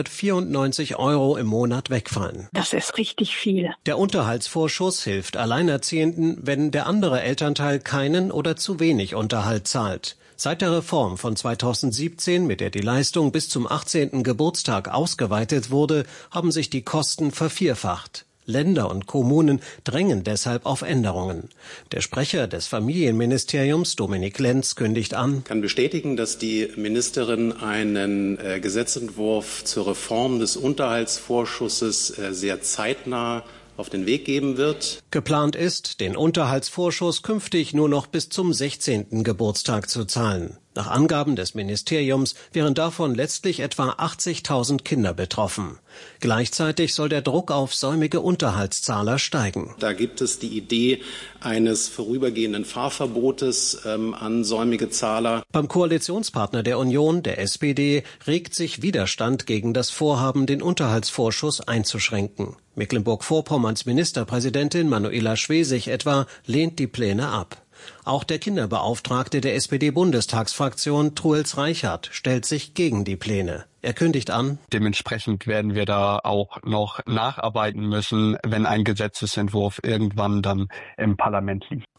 394 € im Monat wegfallen. Das ist richtig viel. Der Unterhaltsvorschuss hilft Alleinerziehenden, wenn der andere Elternteil keinen oder zu wenig Unterhalt zahlt. Seit der Reform von 2017, mit der die Leistung bis zum 18. Geburtstag ausgeweitet wurde, haben sich die Kosten vervierfacht. Länder und Kommunen drängen deshalb auf Änderungen. Der Sprecher des Familienministeriums, Dominik Lenz, kündigt an: Ich kann bestätigen, dass die Ministerin einen Gesetzentwurf zur Reform des Unterhaltsvorschusses sehr zeitnah auf den Weg geben wird. Geplant ist, den Unterhaltsvorschuss künftig nur noch bis zum 16. Geburtstag zu zahlen. Nach Angaben des Ministeriums wären davon letztlich etwa 80.000 Kinder betroffen. Gleichzeitig soll der Druck auf säumige Unterhaltszahler steigen. Da gibt es die Idee eines vorübergehenden Fahrverbotes an säumige Zahler. Beim Koalitionspartner der Union, der SPD, regt sich Widerstand gegen das Vorhaben, den Unterhaltsvorschuss einzuschränken. Mecklenburg-Vorpommerns Ministerpräsidentin Manuela Schwesig etwa lehnt die Pläne ab. Auch der Kinderbeauftragte der SPD-Bundestagsfraktion, Truels Reichert, stellt sich gegen die Pläne. Er kündigt an: Dementsprechend werden wir da auch noch nacharbeiten müssen, wenn ein Gesetzesentwurf irgendwann dann im Parlament liegt.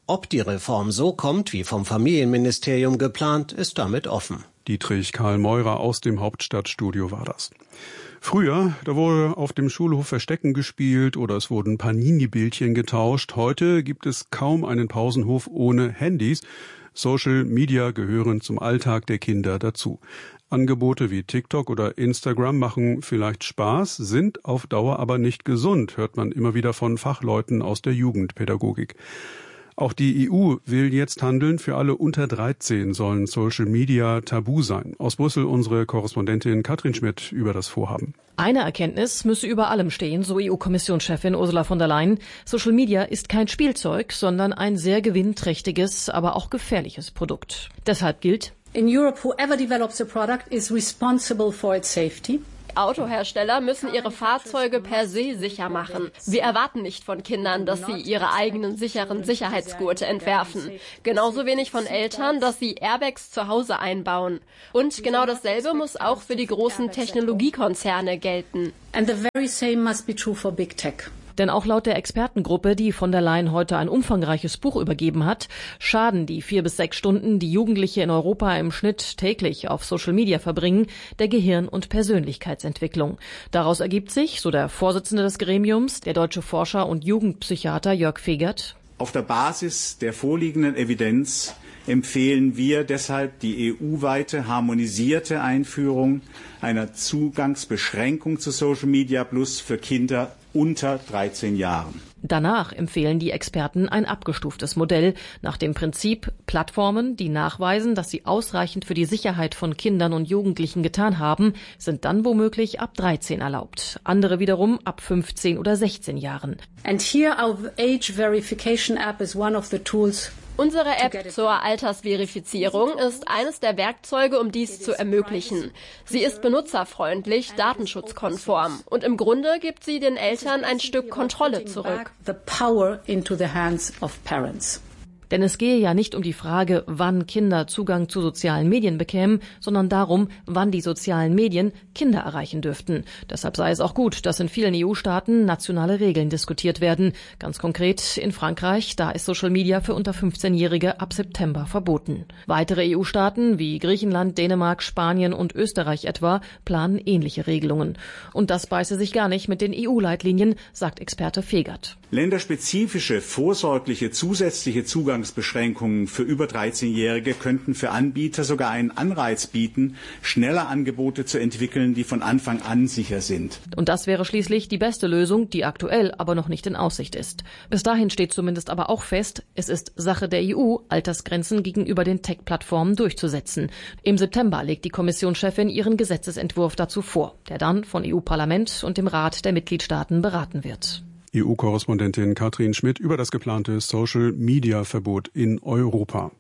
Ob die Reform so kommt, wie vom Familienministerium geplant, ist damit offen. Dietrich Karl Meurer aus dem Hauptstadtstudio war das. Früher, da wurde auf dem Schulhof Verstecken gespielt oder es wurden Panini-Bildchen getauscht. Heute gibt es kaum einen Pausenhof ohne Handys. Social Media gehören zum Alltag der Kinder dazu. Angebote wie TikTok oder Instagram machen vielleicht Spaß, sind auf Dauer aber nicht gesund, hört man immer wieder von Fachleuten aus der Jugendpädagogik. Auch die EU will jetzt handeln. Für alle unter 13 sollen Social Media tabu sein. Aus Brüssel unsere Korrespondentin Katrin Schmidt über das Vorhaben. Eine Erkenntnis müsse über allem stehen, so EU-Kommissionschefin Ursula von der Leyen. Social Media ist kein Spielzeug, sondern ein sehr gewinnträchtiges, aber auch gefährliches Produkt. Deshalb gilt: In Europe, whoever develops a product is responsible for its safety. Autohersteller müssen ihre Fahrzeuge per se sicher machen. Wir erwarten nicht von Kindern, dass sie ihre eigenen sicheren Sicherheitsgurte entwerfen. Genauso wenig von Eltern, dass sie Airbags zu Hause einbauen. Und genau dasselbe muss auch für die großen Technologiekonzerne gelten. And the very same must be true for big tech. Denn auch laut der Expertengruppe, die von der Leyen heute ein umfangreiches Buch übergeben hat, schaden die 4 bis 6 Stunden, die Jugendliche in Europa im Schnitt täglich auf Social Media verbringen, der Gehirn- und Persönlichkeitsentwicklung. Daraus ergibt sich, so der Vorsitzende des Gremiums, der deutsche Forscher und Jugendpsychiater Jörg Fegert: Auf der Basis der vorliegenden Evidenz empfehlen wir deshalb die EU-weite harmonisierte Einführung einer Zugangsbeschränkung zu Social Media Plus für Kinder unter 13 Jahren. Danach empfehlen die Experten ein abgestuftes Modell nach dem Prinzip: Plattformen, die nachweisen, dass sie ausreichend für die Sicherheit von Kindern und Jugendlichen getan haben, sind dann womöglich ab 13 erlaubt. Andere wiederum ab 15 oder 16 Jahren. And here our age verification app is one of the tools. Unsere App zur Altersverifizierung ist eines der Werkzeuge, um dies zu ermöglichen. Sie ist benutzerfreundlich, datenschutzkonform und im Grunde gibt sie den Eltern ein Stück Kontrolle zurück. The power into the hands of parents. Denn es gehe ja nicht um die Frage, wann Kinder Zugang zu sozialen Medien bekämen, sondern darum, wann die sozialen Medien Kinder erreichen dürften. Deshalb sei es auch gut, dass in vielen EU-Staaten nationale Regeln diskutiert werden. Ganz konkret in Frankreich, da ist Social Media für unter 15-Jährige ab September verboten. Weitere EU-Staaten wie Griechenland, Dänemark, Spanien und Österreich etwa planen ähnliche Regelungen. Und das beiße sich gar nicht mit den EU-Leitlinien, sagt Experte Fegert. Länderspezifische, vorsorgliche, zusätzliche Zugangsbeschränkungen für über 13-Jährige könnten für Anbieter sogar einen Anreiz bieten, schneller Angebote zu entwickeln, die von Anfang an sicher sind. Und das wäre schließlich die beste Lösung, die aktuell aber noch nicht in Aussicht ist. Bis dahin steht zumindest aber auch fest, es ist Sache der EU, Altersgrenzen gegenüber den Tech-Plattformen durchzusetzen. Im September legt die Kommissionschefin ihren Gesetzesentwurf dazu vor, der dann von EU-Parlament und dem Rat der Mitgliedstaaten beraten wird. EU-Korrespondentin Katrin Schmidt über das geplante Social-Media-Verbot in Europa.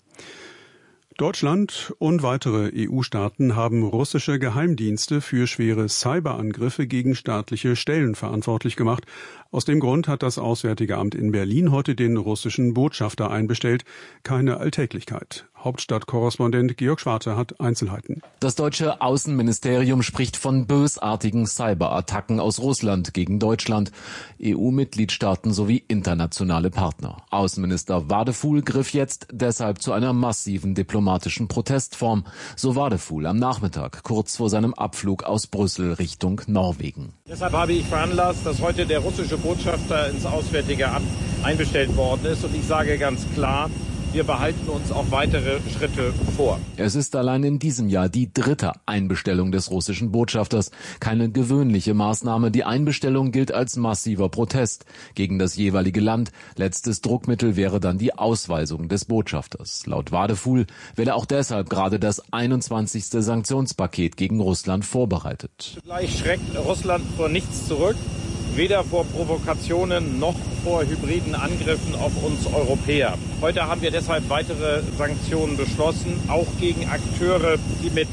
Deutschland und weitere EU-Staaten haben russische Geheimdienste für schwere Cyberangriffe gegen staatliche Stellen verantwortlich gemacht. Aus dem Grund hat das Auswärtige Amt in Berlin heute den russischen Botschafter einbestellt. Keine Alltäglichkeit. Hauptstadtkorrespondent Georg Schwarte hat Einzelheiten. Das deutsche Außenministerium spricht von bösartigen Cyberattacken aus Russland gegen Deutschland, EU-Mitgliedstaaten sowie internationale Partner. Außenminister Wadefuhl griff jetzt deshalb zu einer massiven diplomatischen Protestform, so Wadefuhl am Nachmittag, kurz vor seinem Abflug aus Brüssel Richtung Norwegen. Deshalb habe ich veranlasst, dass heute der russische Botschafter ins Auswärtige Amt einbestellt worden ist. Und ich sage ganz klar, wir behalten uns auch weitere Schritte vor. Es ist allein in diesem Jahr die 3. Einbestellung des russischen Botschafters. Keine gewöhnliche Maßnahme. Die Einbestellung gilt als massiver Protest gegen das jeweilige Land. Letztes Druckmittel wäre dann die Ausweisung des Botschafters. Laut Wadefuhl werde auch deshalb gerade das 21. Sanktionspaket gegen Russland vorbereitet. Zugleich schreckt Russland vor nichts zurück. Weder vor Provokationen noch vor hybriden Angriffen auf uns Europäer. Heute haben wir deshalb weitere Sanktionen beschlossen, auch gegen Akteure, die mit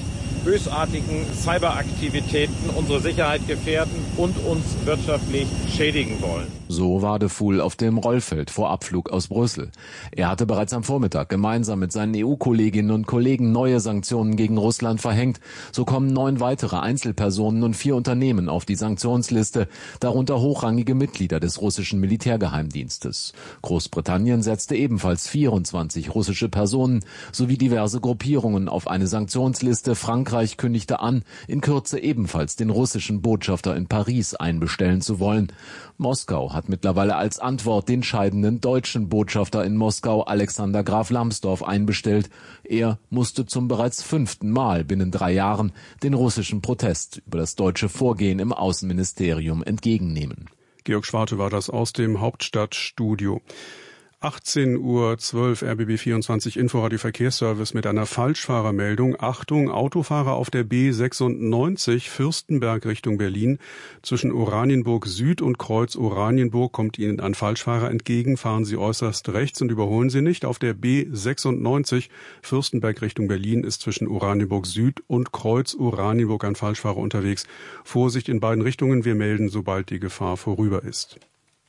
bösartigen Cyberaktivitäten unsere Sicherheit gefährden und uns wirtschaftlich schädigen wollen. So Wadefuhl auf dem Rollfeld vor Abflug aus Brüssel. Er hatte bereits am Vormittag gemeinsam mit seinen EU-Kolleginnen und Kollegen neue Sanktionen gegen Russland verhängt. So kommen 9 weitere Einzelpersonen und 4 Unternehmen auf die Sanktionsliste, darunter hochrangige Mitglieder des russischen Militärgeheimdienstes. Großbritannien setzte ebenfalls 24 russische Personen sowie diverse Gruppierungen auf eine Sanktionsliste. Frankreich kündigte an, in Kürze ebenfalls den russischen Botschafter in Paris einbestellen zu wollen. Moskau hat mittlerweile als Antwort den scheidenden deutschen Botschafter in Moskau, Alexander Graf Lambsdorff, einbestellt. Er musste zum bereits 5. Mal binnen 3 Jahren den russischen Protest über das deutsche Vorgehen im Außenministerium entgegennehmen. Georg Schwarte war das aus dem Hauptstadtstudio. 18:12 Uhr, RBB 24 Inforadio Verkehrsservice mit einer Falschfahrermeldung. Achtung, Autofahrer auf der B96 Fürstenberg Richtung Berlin. Zwischen Oranienburg Süd und Kreuz Oranienburg kommt Ihnen ein Falschfahrer entgegen. Fahren Sie äußerst rechts und überholen Sie nicht. Auf der B96 Fürstenberg Richtung Berlin ist zwischen Oranienburg Süd und Kreuz Oranienburg ein Falschfahrer unterwegs. Vorsicht in beiden Richtungen. Wir melden, sobald die Gefahr vorüber ist.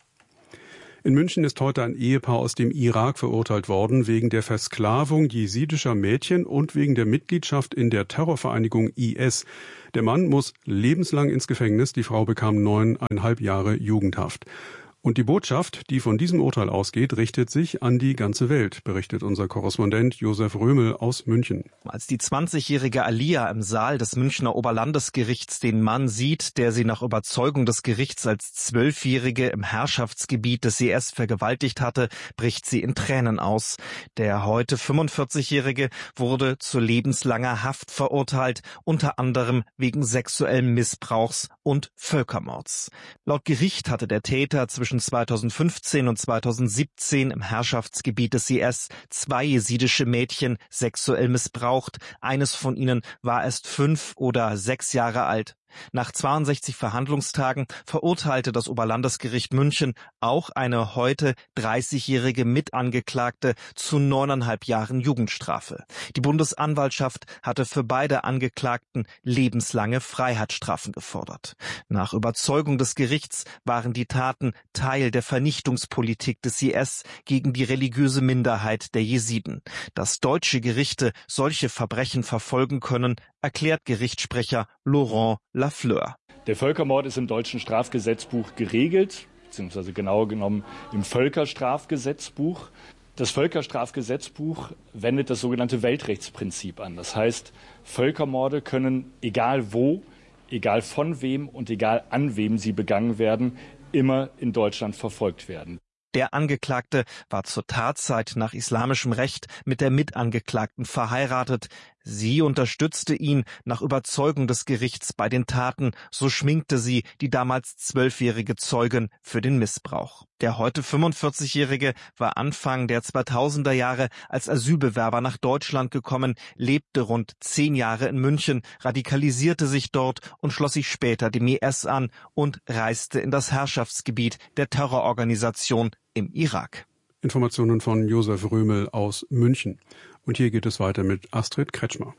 In München ist heute ein Ehepaar aus dem Irak verurteilt worden wegen der Versklavung jesidischer Mädchen und wegen der Mitgliedschaft in der Terrorvereinigung IS. Der Mann muss lebenslang ins Gefängnis, die Frau bekam 9,5 Jahre Jugendhaft. Und die Botschaft, die von diesem Urteil ausgeht, richtet sich an die ganze Welt, berichtet unser Korrespondent Josef Römel aus München. Als die 20-jährige Alia im Saal des Münchner Oberlandesgerichts den Mann sieht, der sie nach Überzeugung des Gerichts als 12-Jährige im Herrschaftsgebiet des IS vergewaltigt hatte, bricht sie in Tränen aus. Der heute 45-Jährige wurde zu lebenslanger Haft verurteilt, unter anderem wegen sexuellen Missbrauchs und Völkermords. Laut Gericht hatte der Täter zwischen 2015 und 2017 im Herrschaftsgebiet des IS 2 jesidische Mädchen sexuell missbraucht. Eines von ihnen war erst 5 oder 6 Jahre alt. Nach 62 Verhandlungstagen verurteilte das Oberlandesgericht München auch eine heute 30-jährige Mitangeklagte zu 9,5 Jahren Jugendstrafe. Die Bundesanwaltschaft hatte für beide Angeklagten lebenslange Freiheitsstrafen gefordert. Nach Überzeugung des Gerichts waren die Taten Teil der Vernichtungspolitik des IS gegen die religiöse Minderheit der Jesiden. Dass deutsche Gerichte solche Verbrechen verfolgen können, erklärt Gerichtssprecher Laurent Lafleur. Der Völkermord ist im deutschen Strafgesetzbuch geregelt, beziehungsweise genauer genommen im Völkerstrafgesetzbuch. Das Völkerstrafgesetzbuch wendet das sogenannte Weltrechtsprinzip an. Das heißt, Völkermorde können, egal wo, egal von wem und egal an wem sie begangen werden, immer in Deutschland verfolgt werden. Der Angeklagte war zur Tatzeit nach islamischem Recht mit der Mitangeklagten verheiratet. Sie unterstützte ihn nach Überzeugung des Gerichts bei den Taten, so schminkte sie die damals 12-jährige Zeugin für den Missbrauch. Der heute 45-Jährige war Anfang der 2000er Jahre als Asylbewerber nach Deutschland gekommen, lebte rund 10 Jahre in München, radikalisierte sich dort und schloss sich später dem IS an und reiste in das Herrschaftsgebiet der Terrororganisation im Irak. Informationen von Josef Römel aus München. Und hier geht es weiter mit Astrid Kretschmer.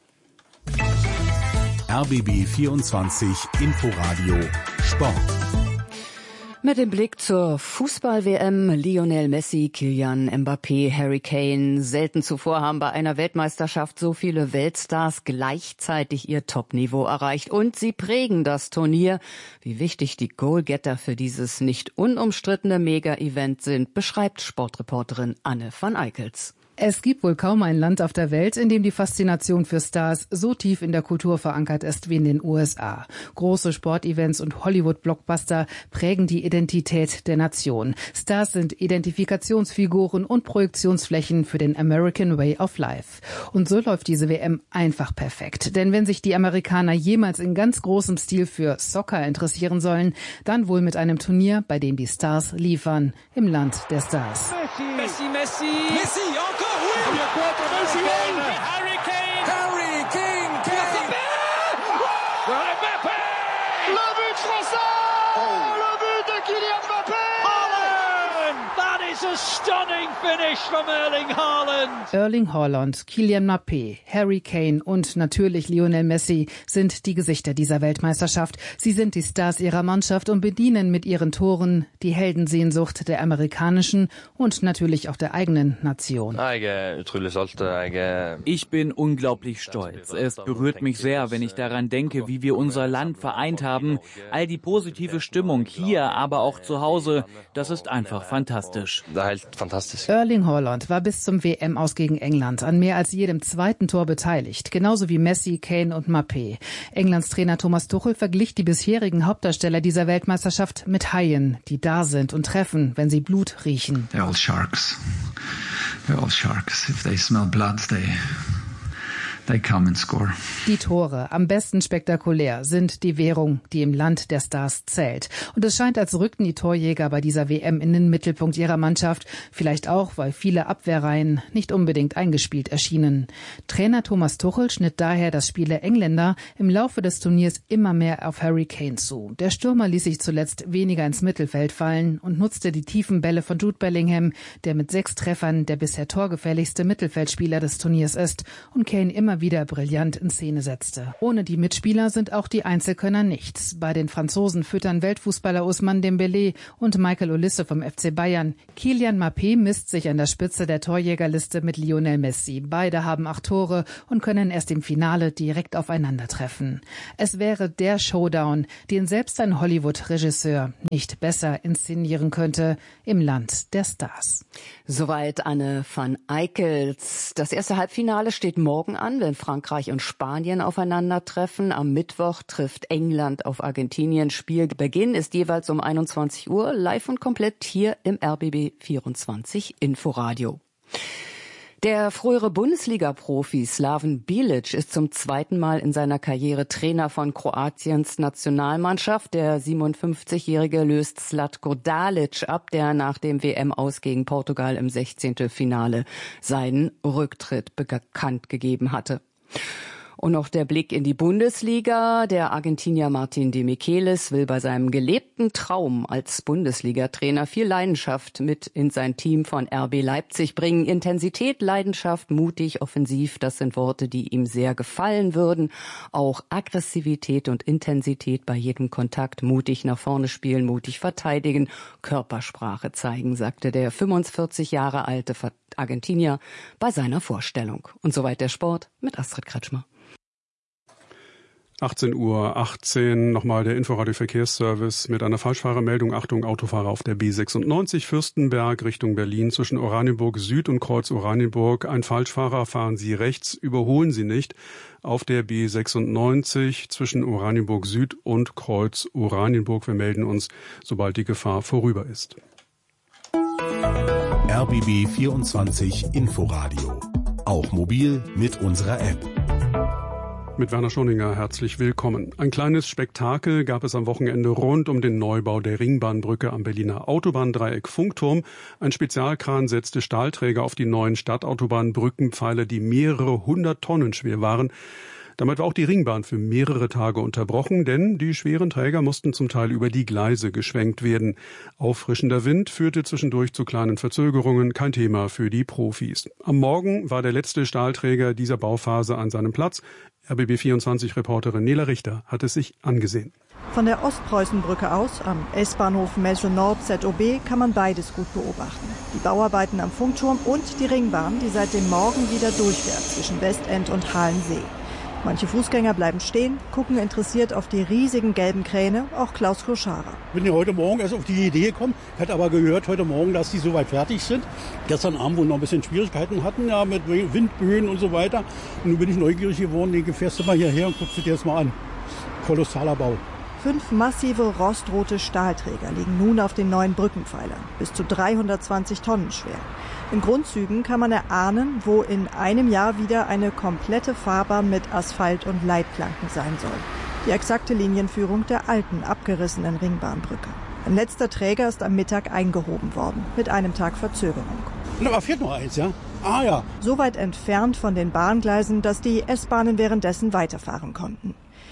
RBB 24 Inforadio Sport. Mit dem Blick zur Fußball-WM, Lionel Messi, Kylian Mbappé, Harry Kane. Selten zuvor haben bei einer Weltmeisterschaft so viele Weltstars gleichzeitig ihr Topniveau erreicht. Und sie prägen das Turnier. Wie wichtig die Goalgetter für dieses nicht unumstrittene Mega-Event sind, beschreibt Sportreporterin Anne van Eickels. Es gibt wohl kaum ein Land auf der Welt, in dem die Faszination für Stars so tief in der Kultur verankert ist wie in den USA. Große Sportevents und Hollywood-Blockbuster prägen die Identität der Nation. Stars sind Identifikationsfiguren und Projektionsflächen für den American Way of Life. Und so läuft diese WM einfach perfekt. Denn wenn sich die Amerikaner jemals in ganz großem Stil für Soccer interessieren sollen, dann wohl mit einem Turnier, bei dem die Stars liefern, im Land der Stars. Messi, Messi, Messi, encore! Harry Kane, Mbappé! Le but français! Le but de Kylian Mbappé! That is It's a stunning finish from Erling Haaland. Erling Haaland, Kylian Mbappé, Harry Kane und natürlich Lionel Messi sind die Gesichter dieser Weltmeisterschaft. Sie sind die Stars ihrer Mannschaft und bedienen mit ihren Toren die Heldensehnsucht der amerikanischen und natürlich auch der eigenen Nation. Ich bin unglaublich stolz. Es berührt mich sehr, wenn ich daran denke, wie wir unser Land vereint haben. All die positive Stimmung hier, aber auch zu Hause, das ist einfach fantastisch. Erling Haaland war bis zum WM-Aus gegen England an mehr als jedem zweiten Tor beteiligt, genauso wie Messi, Kane und Mbappé. Englands Trainer Thomas Tuchel verglich die bisherigen Hauptdarsteller dieser Weltmeisterschaft mit Haien, die da sind und treffen, wenn sie Blut riechen. They're all sharks. If they smell blood, they come and score. Die Tore, am besten spektakulär, sind die Währung, die im Land der Stars zählt. Und es scheint, als rückten die Torjäger bei dieser WM in den Mittelpunkt ihrer Mannschaft. Vielleicht auch, weil viele Abwehrreihen nicht unbedingt eingespielt erschienen. Trainer Thomas Tuchel schnitt daher das Spiel der Engländer im Laufe des Turniers immer mehr auf Harry Kane zu. Der Stürmer ließ sich zuletzt weniger ins Mittelfeld fallen und nutzte die tiefen Bälle von Jude Bellingham, der mit 6 Treffern der bisher torgefährlichste Mittelfeldspieler des Turniers ist und Kane immer wieder brillant in Szene setzte. Ohne die Mitspieler sind auch die Einzelkönner nichts. Bei den Franzosen füttern Weltfußballer Ousmane Dembélé und Michael Olise vom FC Bayern. Kylian Mbappé misst sich an der Spitze der Torjägerliste mit Lionel Messi. Beide haben 8 Tore und können erst im Finale direkt aufeinandertreffen. Es wäre der Showdown, den selbst ein Hollywood-Regisseur nicht besser inszenieren könnte im Land der Stars. Soweit Anne van Eickels. Das erste Halbfinale steht morgen an, wenn Frankreich und Spanien aufeinandertreffen. Am Mittwoch trifft England auf Argentinien. Spielbeginn ist jeweils um 21 Uhr, live und komplett hier im RBB 24 Inforadio. Der frühere Bundesliga-Profi Slaven Bilic ist zum zweiten Mal in seiner Karriere Trainer von Kroatiens Nationalmannschaft. Der 57-Jährige löst Zlatko Dalic ab, der nach dem WM-Aus gegen Portugal im 16. Finale seinen Rücktritt bekannt gegeben hatte. Und noch der Blick in die Bundesliga. Der Argentinier Martin de Michelis will bei seinem gelebten Traum als Bundesliga-Trainer viel Leidenschaft mit in sein Team von RB Leipzig bringen. Intensität, Leidenschaft, mutig, offensiv, das sind Worte, die ihm sehr gefallen würden. Auch Aggressivität und Intensität bei jedem Kontakt, mutig nach vorne spielen, mutig verteidigen, Körpersprache zeigen, sagte der 45 Jahre alte Argentinier bei seiner Vorstellung. Und soweit der Sport mit Astrid Kretschmer. 18:18 Uhr, nochmal der Inforadio-Verkehrsservice mit einer Falschfahrermeldung. Achtung, Autofahrer auf der B96 Fürstenberg Richtung Berlin zwischen Oranienburg Süd und Kreuz Oranienburg. Ein Falschfahrer, fahren Sie rechts, überholen Sie nicht. Auf der B96 zwischen Oranienburg Süd und Kreuz Oranienburg. Wir melden uns, sobald die Gefahr vorüber ist. RBB 24 Inforadio. Auch mobil mit unserer App. Mit Werner Schoninger herzlich willkommen. Ein kleines Spektakel gab es am Wochenende rund um den Neubau der Ringbahnbrücke am Berliner Autobahndreieck Funkturm. Ein Spezialkran setzte Stahlträger auf die neuen Stadtautobahnbrückenpfeiler, die mehrere 100 Tonnen schwer waren. Damit war auch die Ringbahn für mehrere Tage unterbrochen, denn die schweren Träger mussten zum Teil über die Gleise geschwenkt werden. Auffrischender Wind führte zwischendurch zu kleinen Verzögerungen, kein Thema für die Profis. Am Morgen war der letzte Stahlträger dieser Bauphase an seinem Platz. RBB24-Reporterin Nela Richter hat es sich angesehen. Von der Ostpreußenbrücke aus, am S-Bahnhof Messe Nord ZOB, kann man beides gut beobachten. Die Bauarbeiten am Funkturm und die Ringbahn, die seit dem Morgen wieder durchfährt zwischen Westend und Halensee. Manche Fußgänger bleiben stehen, gucken interessiert auf die riesigen gelben Kräne, auch Klaus Kloschara. Ich bin ja heute Morgen erst auf die Idee gekommen, ich hatte aber gehört heute Morgen, dass die soweit fertig sind. Gestern Abend wohl noch ein bisschen Schwierigkeiten hatten, ja, mit Windböen und so weiter. Und nun bin ich neugierig geworden, denke, fährst du mal hierher und guckst dir das mal an. Kolossaler Bau. 5 massive rostrote Stahlträger liegen nun auf den neuen Brückenpfeilern, bis zu 320 Tonnen schwer. In Grundzügen kann man erahnen, wo in einem Jahr wieder eine komplette Fahrbahn mit Asphalt und Leitplanken sein soll. Die exakte Linienführung der alten, abgerissenen Ringbahnbrücke. Ein letzter Träger ist am Mittag eingehoben worden, mit einem Tag Verzögerung. Aber fehlt noch eins, ja? Ah ja. So weit entfernt von den Bahngleisen, dass die S-Bahnen währenddessen weiterfahren konnten.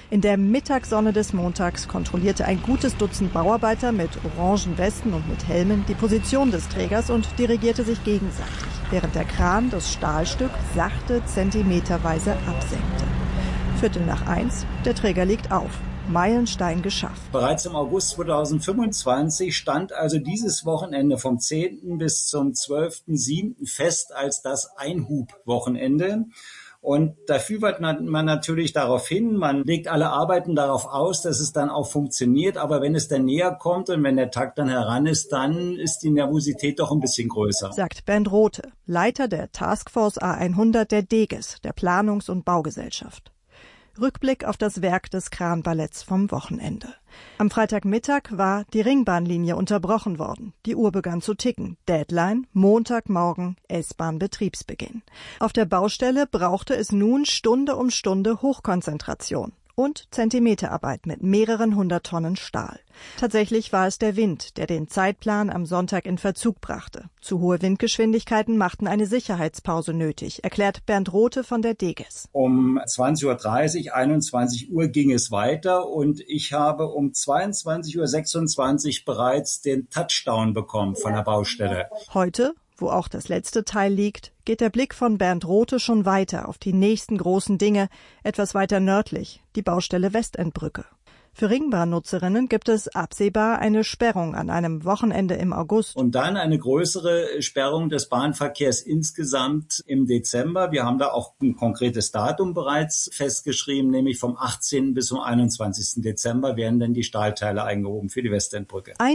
In der Mittagssonne des Montags kontrollierte ein gutes Dutzend Bauarbeiter mit orangen Westen und mit Helmen die Position des Trägers und dirigierte sich gegenseitig, während der Kran das Stahlstück sachte zentimeterweise absenkte. 1:15, der Träger liegt auf. Meilenstein geschafft. Bereits im August 2025 stand also dieses Wochenende vom 10. bis zum 12.07. fest als das Einhub-Wochenende. Und da fiebert man natürlich darauf hin, man legt alle Arbeiten darauf aus, dass es dann auch funktioniert. Aber wenn es dann näher kommt und wenn der Tag dann heran ist, dann ist die Nervosität doch ein bisschen größer. Sagt Bernd Rothe, Leiter der Taskforce A100 der DEGES, der Planungs- und Baugesellschaft. Rückblick auf das Werk des Kranballetts vom Wochenende. Am Freitagmittag war die Ringbahnlinie unterbrochen worden. Die Uhr begann zu ticken. Deadline, Montagmorgen, S-Bahn-Betriebsbeginn. Auf der Baustelle brauchte es nun Stunde um Stunde Hochkonzentration und Zentimeterarbeit mit mehreren 100 Tonnen Stahl. Tatsächlich war es der Wind, der den Zeitplan am Sonntag in Verzug brachte. Zu hohe Windgeschwindigkeiten machten eine Sicherheitspause nötig, erklärt Bernd Rothe von der DEGES. Um 20.30 Uhr, 21 Uhr ging es weiter und ich habe um 22.26 Uhr bereits den Touchdown bekommen von der Baustelle. Heute, wo auch das letzte Teil liegt, geht der Blick von Bernd Rothe schon weiter auf die nächsten großen Dinge, etwas weiter nördlich, die Baustelle Westendbrücke. Für Ringbahnnutzerinnen gibt es absehbar eine Sperrung an einem Wochenende im August. Und dann eine größere Sperrung des Bahnverkehrs insgesamt im Dezember. Wir haben da auch ein konkretes Datum bereits festgeschrieben, nämlich vom 18. bis zum 21. Dezember werden dann die Stahlteile eingehoben für die Westendbrücke.